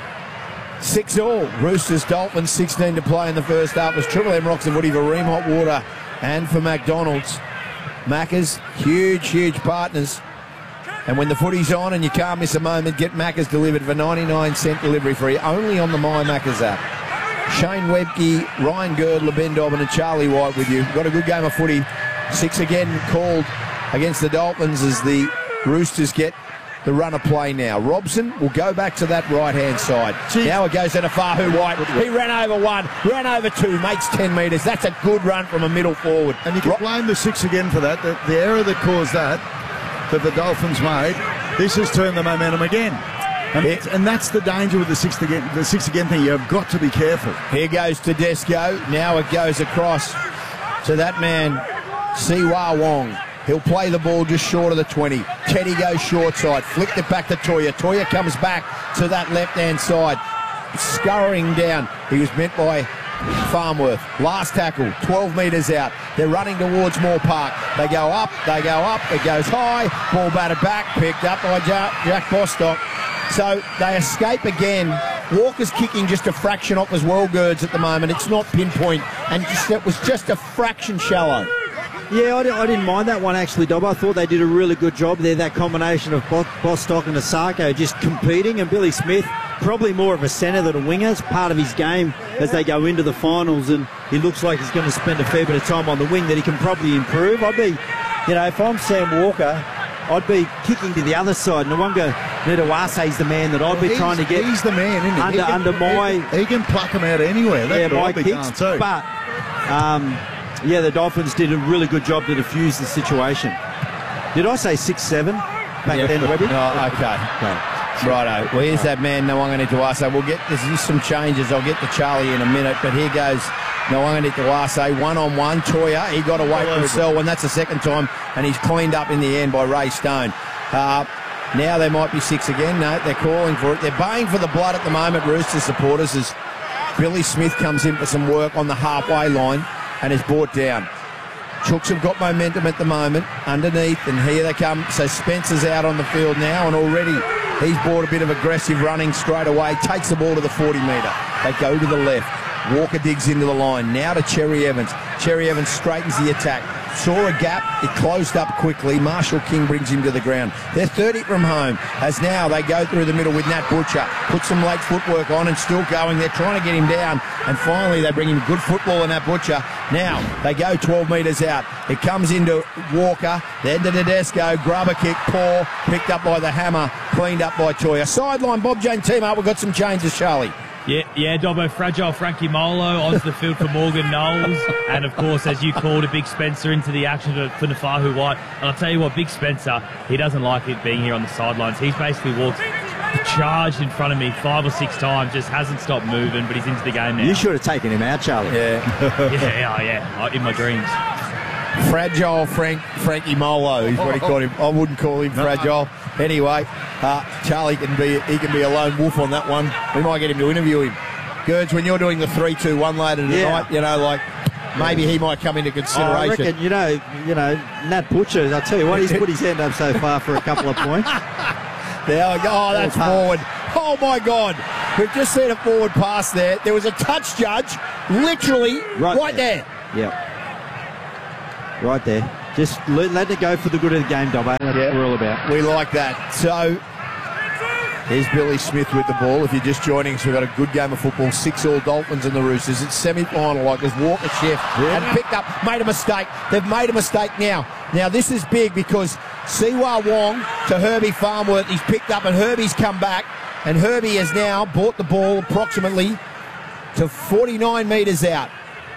6-all. Roosters, Dolphins, 16 to play in the first half. It was Triple M Rocks and Woody for Ream Hot Water and for McDonald's. Macca's, huge partners. And when the footy's on and you can't miss a moment, get Macca's delivered for 99-cent delivery free, only on the My Macca's app. Shane Webke, Ryan Girdler, Ben Dobbin and Charlie White with you. Got a good game of footy. 6 again called against the Dolphins as the Roosters get the run of play now. Robson will go back to that right-hand side. Now it goes to Nafahu White. He ran over one, ran over two, makes 10 metres. That's a good run from a middle forward. And you can blame the 6 again for that. The error that caused that the Dolphins made, this has turned the momentum again. And that's the danger with the 6 again thing. You've got to be careful. Here goes Tedesco. Now it goes across to that man, Siwa Wong. He'll play the ball just short of the 20. Teddy goes short side. Flicked it back to Toya. Toya comes back to that left-hand side. Scurrying down. He was met by Farmworth. Last tackle, 12 metres out. They're running towards Moore Park. They go up, it goes high. Ball batted back, picked up by Jack Bostock. So they escape again. Walker's kicking just a fraction off as well, Gerds, at the moment. It's not pinpoint, and it was just a fraction shallow. Yeah, I didn't mind that one, actually, Dob. I thought they did a really good job there, that combination of Bostock and Asako just competing, and Billy Smith, probably more of a centre than a winger. It's part of his game as they go into the finals, and he looks like he's going to spend a fair bit of time on the wing that he can probably improve. I'd be, if I'm Sam Walker, I'd be kicking to the other side. Nwanga Nidawase is the man that I'd be trying to get. He's the man, isn't he? Under my... He can pluck him out anywhere. That's my kicks. But, the Dolphins did a really good job to defuse the situation. Did I say 6-7 back then, Webby? Oh, okay. Righto. Well, here's that man, Nwanga Nidawase. There's some changes. I'll get to Charlie in a minute, but here goes Nwanga Nidawase, one-on-one. Toya, he got away from Selwyn. That's the second time, and he's cleaned up in the end by Ray Stone. Now there might be 6 again. No, they're calling for it. They're baying for the blood at the moment, Roosters supporters, as Billy Smith comes in for some work on the halfway line and is brought down. Chooks have got momentum at the moment underneath, and here they come. So Spencer's out on the field now, and already he's brought a bit of aggressive running straight away. Takes the ball to the 40-metre. They go to the left. Walker digs into the line. Now to Cherry Evans. Cherry Evans straightens the attack. saw a gap. It closed up quickly. Marshall King brings him to the ground. They're 30 from home as now they go through the middle with Nat Butcher. Put some late footwork on and still going. They're trying to get him down. And finally they bring him good football in Nat Butcher. Now they go 12 metres out. It comes into Walker. Then to Tedesco. Grubber kick. Poor. Picked up by the Hammer. Cleaned up by Toya. Sideline Bob Jane team up. We've got some changes, Charlie. Yeah, Dobbo, fragile Frankie Molo onto the field for Morgan Knowles. And, of course, as you called it, Big Spencer into the action for Nafahu White. And I'll tell you what, Big Spencer, he doesn't like it being here on the sidelines. He's basically walked, charged in front of me 5 or 6 times, just hasn't stopped moving, but he's into the game now. You should have taken him out, Charlie. Yeah, in my dreams. Fragile Frankie Molo is what he called him. I wouldn't call him fragile. Anyway, Charlie can be a lone wolf on that one. We might get him to interview him. Gerds, when you're doing the 3-2-1 later tonight, maybe he might come into consideration. I reckon, you know, Nat Butcher, I'll tell you what, he's put his hand up so far for a couple of points. There we go. Oh, that's forward. Oh, my God. We've just seen a forward pass there. There was a touch, Judge, literally right there. Yep. Right there. Just let it go for the good of the game, Dobbo. That's what we're all about. We like that. So, here's Billy Smith with the ball. If you're just joining us, we've got a good game of football. 6-all Dolphins and the Roosters. It's semi-final like this. Walker Chef and picked up, made a mistake. They've made a mistake now. Now, this is big because Siwa Wong to Herbie Farnworth. He's picked up and Herbie's come back. And Herbie has now brought the ball approximately to 49 metres out.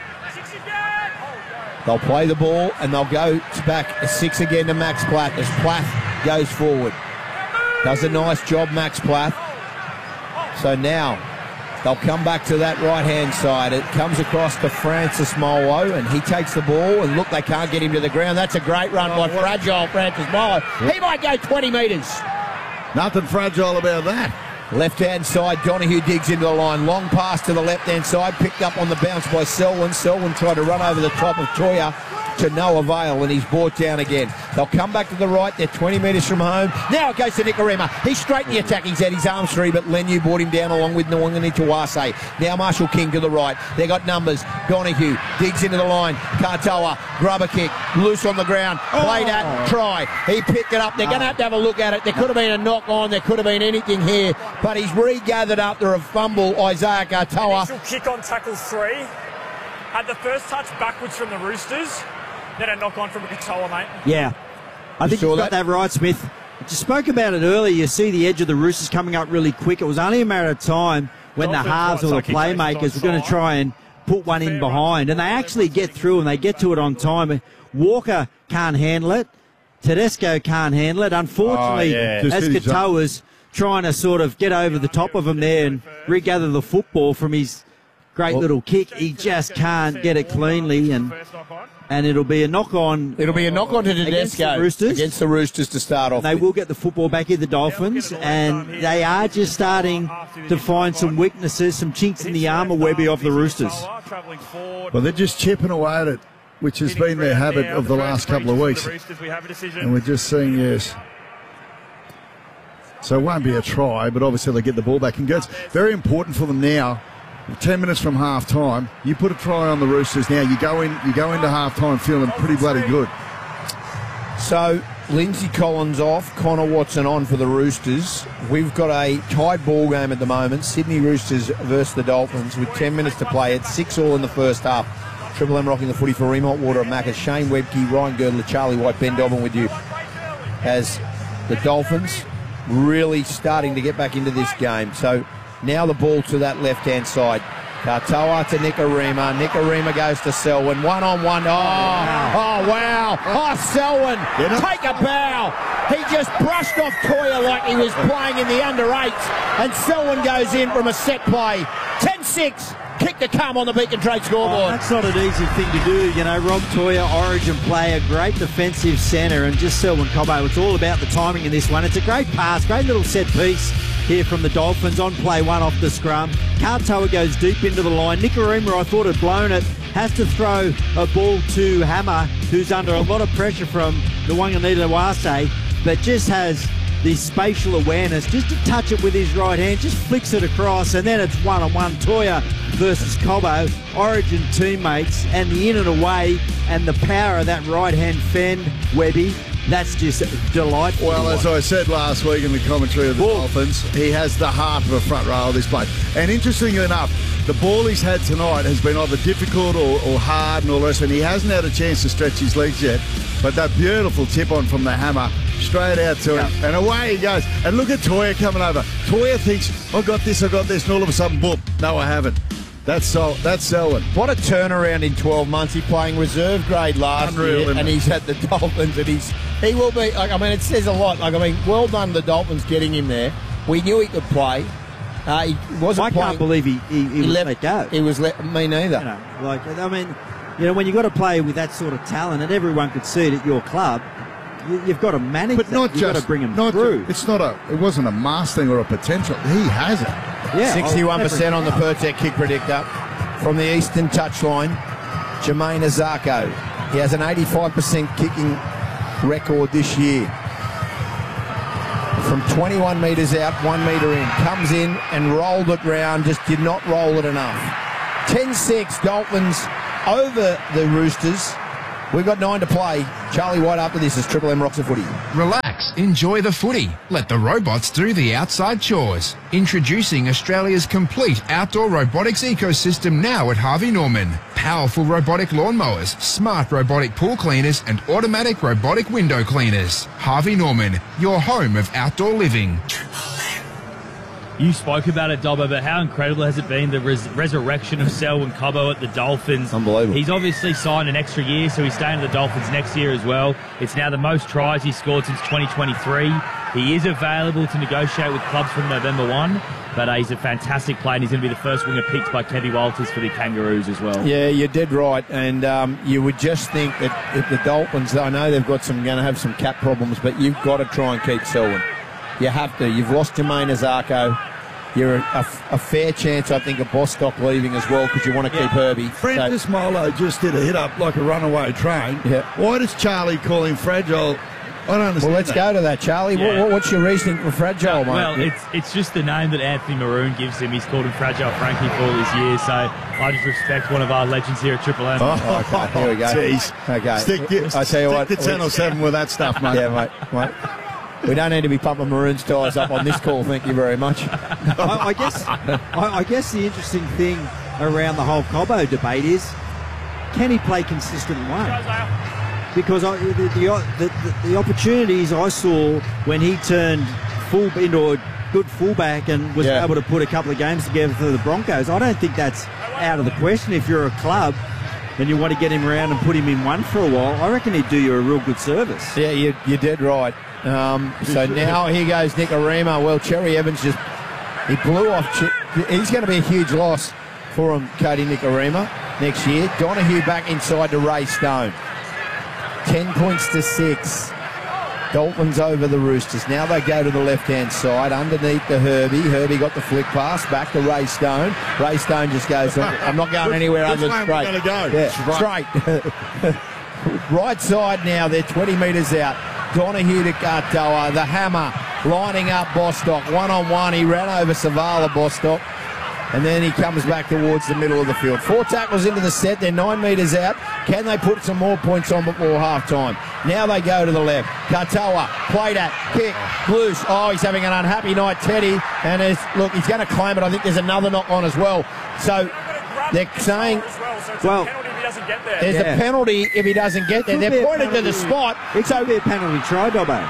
They'll play the ball and they'll go back 6 again to Max Plath as Plath goes forward. Does a nice job, Max Plath. So now they'll come back to that right-hand side. It comes across to Francis Molo and he takes the ball and look, they can't get him to the ground. That's a great run by fragile Francis Molo. He might go 20 metres. Nothing fragile about that. Left-hand side, Donahue digs into the line. Long pass to the left-hand side, picked up on the bounce by Selwyn. Selwyn tried to run over the top of Toya to no avail, and he's brought down again. They'll come back to the right. They're 20 metres from home. Now it goes to Nikorima. He's straight in the attack. He's had his arms free, but Lenu brought him down along with Nwangani Tawase. Now Marshall King to the right. They got numbers. Donahue digs into the line. Katoa, grubber kick, loose on the ground. Played at, try. He picked it up. They're going to have a look at it. There could have been a knock on. There could have been anything here, but he's regathered after a fumble. Isaiah Katoa. Initial kick on tackle 3. Had the first touch backwards from the Roosters. Then a knock on from Katoa, mate. Yeah. I think you've got that right, Smith. I just spoke about it earlier. You see the edge of the Roosters coming up really quick. It was only a matter of time when the halves or the playmakers were going to try and put one in behind. And they actually get through and they get to it on time. Walker can't handle it. Tedesco can't handle it. Unfortunately, as Katoa's trying to sort of get over the top of him there and regather the football from his great little kick, he just can't get it cleanly, and it'll be a knock on. It'll be a knock on to Tedesco against the Roosters to start off. They will get the football back in the Dolphins, and they are just starting to find some weaknesses, some chinks in the armour, Webby, of the Roosters. Well, they're just chipping away at it, which has been their habit of the last couple of weeks, and we're just seeing So it won't be a try, but obviously they get the ball back. And it's very important for them now. 10 minutes from half time, you put a try on the Roosters now, you go into half time feeling pretty bloody good. So Lindsay Collins off, Connor Watson on for the Roosters. We've got a tied ball game at the moment, Sydney Roosters versus the Dolphins with 10 minutes to play. It's 6-all in the first half. Triple M rocking the footy for Remont Water and Macca. Shane Webke, Ryan Girdler, Charlie White, Ben Dobbin with you as the Dolphins really starting to get back into this game. So now the ball to that left-hand side. Katoa to Nikorima. Nikorima goes to Selwyn. One-on-one. Oh, wow. Oh, Selwyn, take a bow. He just brushed off Toya like he was playing in the under-8s. And Selwyn goes in from a set play. 10-6. Kick to come on the Beacon Trade scoreboard. That's not an easy thing to do. You know, Rob Toya, Origin player, great defensive centre, and just Selwyn Cobbo. It's all about the timing in this one. It's a great pass, great little set piece here from the Dolphins on play one off the scrum. Katoa goes deep into the line. Nikorima, I thought, had blown it. Has to throw a ball to Hammer, who's under a lot of pressure from the Wanganita Wase, but just has the spatial awareness, just to touch it with his right hand, just flicks it across, and then it's one-on-one. Toya versus Cobbo, Origin teammates, and the in and away, and the power of that right-hand fend, Webby. That's just delightful. Well, as I said last week in the commentary of the Dolphins, he has the heart of a front row, this bloke. And interestingly enough, the ball he's had tonight has been either difficult or hard and all the rest, and he hasn't had a chance to stretch his legs yet. But that beautiful tip-on from the hammer, straight out to him, and away he goes. And look at Toya coming over. Toya thinks, I got this, and all of a sudden, boom, no, I haven't. That's Selwyn. What a turnaround in 12 months. He's playing reserve grade last year, and he's at the Dolphins, and he will be. Like, I mean, it says a lot. Like, I mean, well done the Dolphins getting him there. We knew he could play. He wasn't. I can't believe he let go. He was me neither. You know, like, I mean, you know, when you've got to play with that sort of talent, and everyone could see it at your club, you've got to manage. But that. not You've just got to bring him through. through. It wasn't a mass thing or a potential. He has it. Yeah, 61% on the Pertec kick predictor from the eastern touchline. Jermaine Azarko. He has an 85% kicking record this year. From 21 metres out, 1 metre in. Comes in and rolled it round, just did not roll it enough. 10-6, Dolphins over the Roosters. We've got 9 to play. Charlie White after this is Triple M Rocks the Footy. Relax, enjoy the footy. Let the robots do the outside chores. Introducing Australia's complete outdoor robotics ecosystem now at Harvey Norman. Powerful robotic lawnmowers, smart robotic pool cleaners, and automatic robotic window cleaners. Harvey Norman, your home of outdoor living. You spoke about it, Dobbo, but how incredible has it been, the resurrection of Selwyn Cobbo at the Dolphins? Unbelievable. He's obviously signed an extra year, so he's staying at the Dolphins next year as well. It's now the most tries he's scored since 2023. He is available to negotiate with clubs from November 1, but he's a fantastic player, and he's going to be the first winger picked by Kevy Walters for the Kangaroos as well. Yeah, you're dead right, and you would just think that if the Dolphins, I know they've got going to have some cap problems, but you've got to try and keep Selwyn. You have to. You've lost Jermaine Azarko. You're a fair chance, I think, of Bostock leaving as well because you want to keep Herbie. Francis Molo just did a hit up like a runaway train. Yeah. Why does Charlie call him fragile? I don't understand. Well, let's go to that, Charlie. Yeah. What's your reasoning for fragile, mate? Well, it's just the name that Anthony Maroon gives him. He's called him Fragile Frankie for all his years, so I just respect one of our legends here at Triple M. Oh, okay, here we go. Geez. Okay. I tell you what. Stick to 10 or 7 with that stuff, mate. Yeah, mate. We don't need to be pumping Maroon's tyres up on this call, thank you very much. I guess the interesting thing around the whole Cobbo debate is, can he play consistent way? Because the opportunities I saw when he turned into a good fullback and was able to put a couple of games together for the Broncos, I don't think that's out of the question. If you're a club and you want to get him around and put him in one for a while, I reckon he'd do you a real good service. Yeah, you're dead right. So now here goes Nikorima. Well, Cherry Evans he blew off. He's going to be a huge loss for him, Cody Nikorima, next year. Donahue back inside to Ray Stone. 10 points to 6. Dolphins over the Roosters. Now they go to the left-hand side, underneath the Herbie. Herbie got the flick pass, back to Ray Stone. Ray Stone just goes, I'm not going anywhere other than straight. We're going to go. Yeah, straight. Right side now, they're 20 metres out. Donahue to Katoa, the hammer, lining up Bostock. One-on-one, he ran over Savala Bostock. And then he comes back towards the middle of the field. 4 tackles into the set. They're 9 metres out. Can they put some more points on before half-time? Now they go to the left. Katoa, played at, kick, loose. Oh, he's having an unhappy night, Teddy. And look, he's going to claim it. I think there's another knock on as well. So they're saying, well, there's a penalty if he doesn't get there. They're pointing to the spot. It could be a penalty try, Dobbo.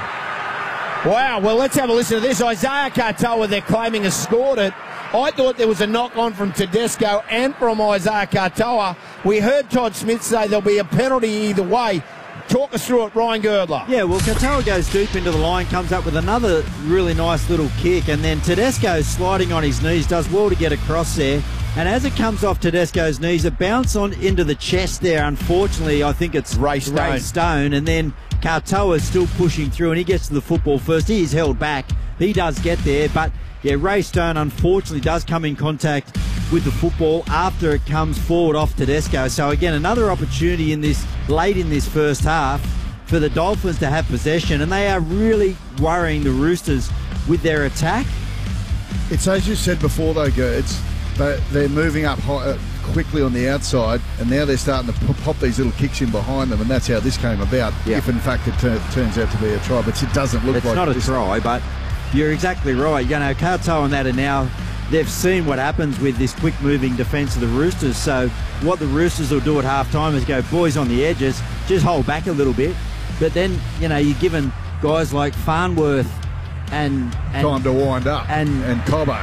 Wow, well, let's have a listen to this. Isaiah Katoa, they're claiming, has scored it. I thought there was a knock-on from Tedesco and from Isaiah Katoa. We heard Todd Smith say there'll be a penalty either way. Talk us through it, Ryan Girdler. Yeah, well, Katoa goes deep into the line, comes up with another really nice little kick, and then Tedesco sliding on his knees, does well to get across there. And as it comes off Tedesco's knees, it bounces on into the chest there. Unfortunately, I think it's Ray Stone, and then Katoa is still pushing through, and he gets to the football first. He is held back. He does get there, but yeah, Ray Stone unfortunately does come in contact with the football after it comes forward off Tedesco. So again, another opportunity late in this first half for the Dolphins to have possession, and they are really worrying the Roosters with their attack. It's as you said before, though, Gerds. They're moving up quickly on the outside, and now they're starting to pop these little kicks in behind them, and that's how this came about. Yeah. If in fact it turns out to be a try, but it doesn't look like it's not a this. try. But you're exactly right. You know, Katoa and that are now. They've seen what happens with this quick-moving defence of the Roosters. So what the Roosters will do at half-time is go, boys on the edges, just hold back a little bit. But then, you know, you're giving guys like Farnworth and time to wind up and Cobbo,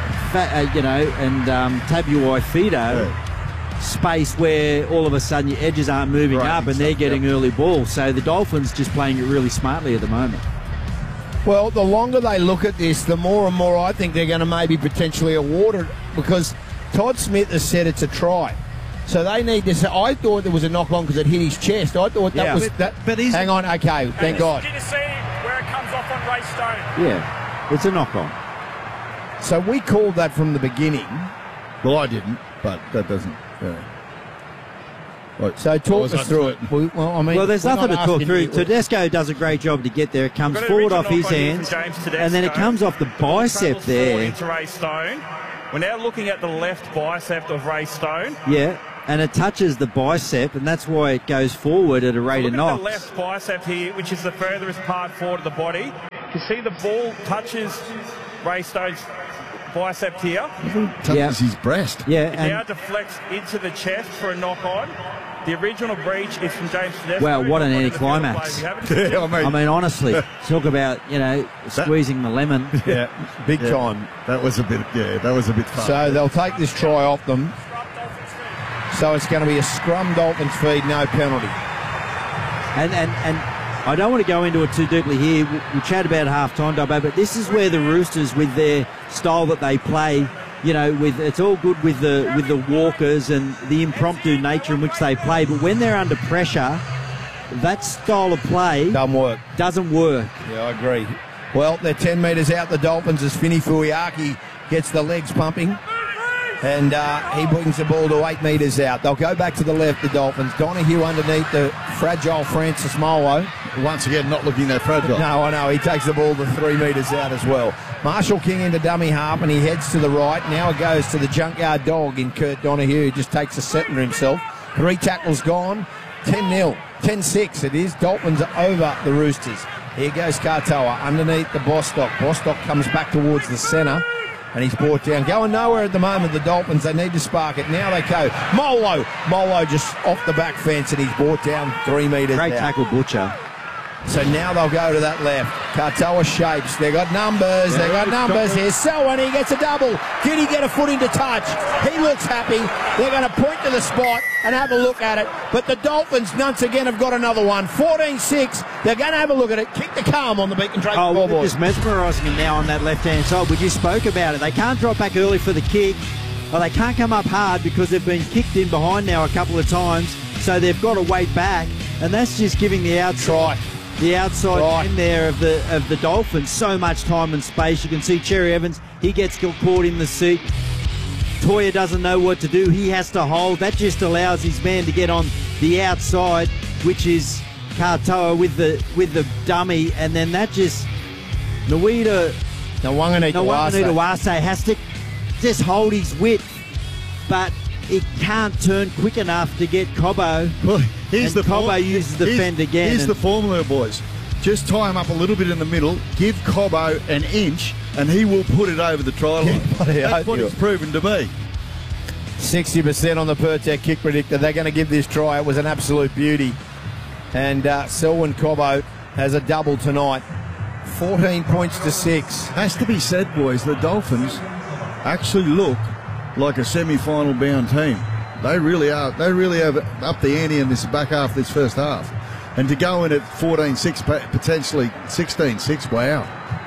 Tabuai Fido space where all of a sudden your edges aren't moving up and they're getting early ball. So the Dolphins just playing it really smartly at the moment. Well, the longer they look at this, the more and more I think they're going to maybe potentially award it, because Todd Smith has said it's a try. So they need to say, I thought there was a knock on because it hit his chest. I thought that was that. But hang on, okay, thank God. Did you see where it comes off on Ray Stone? Yeah, it's a knock on. So we called that from the beginning. Well, I didn't, but that doesn't. So talk us through it. Well, there's nothing to talk through. Tedesco does a great job to get there. It comes forward off his hands, and then it comes off the bicep there. Into Ray Stone. We're now looking at the left bicep of Ray Stone. Yeah, and it touches the bicep, and that's why it goes forward at a rate of knots. Look at the left bicep here, which is the furthest part forward of the body. You can see the ball touches Ray Stone's bicep here. Touches his breast. Yeah, it now deflects into the chest for a knock on. The original breach is from James Tedesco. Well, what an anticlimax. I mean, honestly, talk about, squeezing the lemon. Yeah, big time. That was a bit fun. So they'll take this try off them. So it's going to be a scrum Dolphins feed, no penalty. And I don't want to go into it too deeply here. We'll chat about half-time, Dobbo, but this is where the Roosters, with their style that they play, it's all good with the walkers and the impromptu nature in which they play, but when they're under pressure, that style of play doesn't work. Yeah, I agree. Well, they're 10 metres out, the Dolphins, as Fini Fuiaki gets the legs pumping, and he brings the ball to 8 metres out. They'll go back to the left, the Dolphins. Donahue underneath the fragile Francis Molo. Once again, not looking that fragile. No, I know. He takes the ball to 3 metres out as well. Marshall King into dummy half, and he heads to the right. Now it goes to the junkyard dog in Kurt Donahue, who just takes a set under himself. 3 tackles gone. 10-0. 10-6 it is. Dolphins are over the Roosters. Here goes Katoa underneath the Bostock. Bostock comes back towards the centre, and he's brought down. Going nowhere at the moment, the Dolphins. They need to spark it. Now they go. Molo just off the back fence, and he's brought down 3 metres. Great tackle, Butcher. So now they'll go to that left. Katoa shapes. They've got numbers. They've got numbers here. Selwyn, he gets a double. Did he get a foot into touch? He looks happy. They're going to point to the spot and have a look at it. But the Dolphins, once again, have got another one. 14-6. They're going to have a look at it. Kick the calm on the Beacon Drake scoreboard. They're just mesmerising him now on that left-hand side. We just spoke about it. They can't drop back early for the kick. Well, they can't come up hard because they've been kicked in behind now a couple of times. So they've got to wait back. And that's just giving the outside end there of the Dolphins so much time and space. You can see Cherry Evans, he gets caught in the seat. Toya doesn't know what to do. He has to hold. That just allows his man to get on the outside, which is Katoa with the dummy, and then that just Nawangana Wase has to just hold his width, but it can't turn quick enough to get Cobbo. Well, Cobbo uses the fend again. Here's the formula, boys. Just tie him up a little bit in the middle, give Cobbo an inch, and he will put it over the try line. That's what it's proven to be. 60% on the Pertec kick predictor. They're going to give this try. It was an absolute beauty. And Selwyn Cobbo has a double tonight. 14 points to 6. Has to be said, boys, the Dolphins actually look like a semi-final bound team. They really are. They really have upped the ante in this back half of this first half. And to go in at 14-6, potentially 16-6, wow.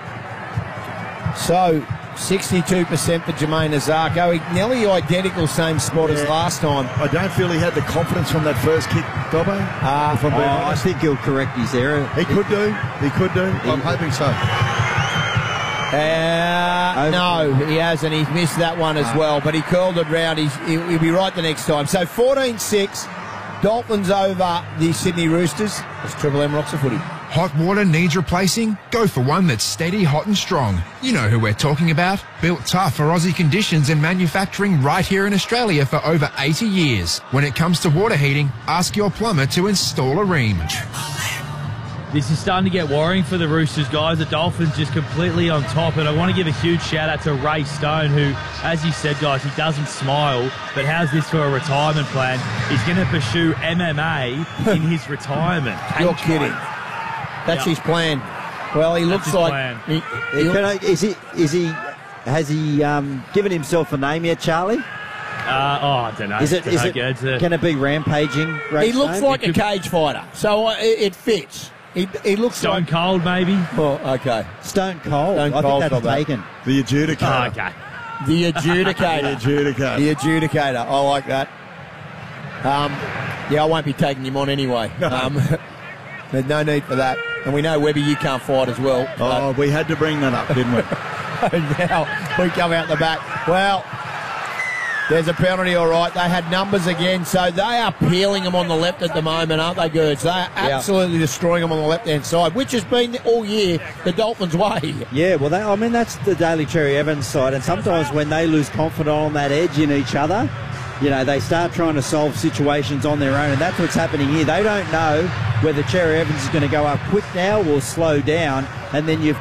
So, 62% for Jermaine Azarko. Nearly identical, same spot as last time. I don't feel he had the confidence from that first kick, Dobbo. I think he'll correct his error. He could do. I'm hoping so. No, he hasn't. He's missed that one as well, but he curled it round. He'll be right the next time. So 14-6. Dolphins over the Sydney Roosters. It's Triple M Rocks the Footy. Hot water needs replacing? Go for one that's steady, hot and strong. You know who we're talking about. Built tough for Aussie conditions and manufacturing right here in Australia for over 80 years. When it comes to water heating, ask your plumber to install a Rheem. This is starting to get worrying for the Roosters, guys. The Dolphins just completely on top. And I want to give a huge shout-out to Ray Stone, who, as you said, guys, he doesn't smile. But how's this for a retirement plan? He's going to pursue MMA in his retirement. You're kidding. That's his plan. Well, he looks like... Has he given himself a name yet, Charlie? I don't know. Can it be rampaging? He looks like a cage fighter, so it fits. He looks Stone Cold, maybe. Oh, okay. Stone Cold. I think that's taken. The adjudicator. Oh, okay. The adjudicator. The adjudicator. I like that. I won't be taking him on anyway. There's no need for that. And we know, Webby, you can't fight as well. Oh, we had to bring that up, didn't we? Now we come out the back. Well, there's a penalty, all right. They had numbers again, so they are peeling them on the left at the moment, aren't they, Gerds? They are absolutely destroying them on the left-hand side, which has been all year the Dolphins' way. Yeah, well, that's the Daly Cherry Evans side, and sometimes when they lose confidence on that edge in each other, they start trying to solve situations on their own, and that's what's happening here. They don't know whether Cherry Evans is going to go up quick now or slow down, and then you've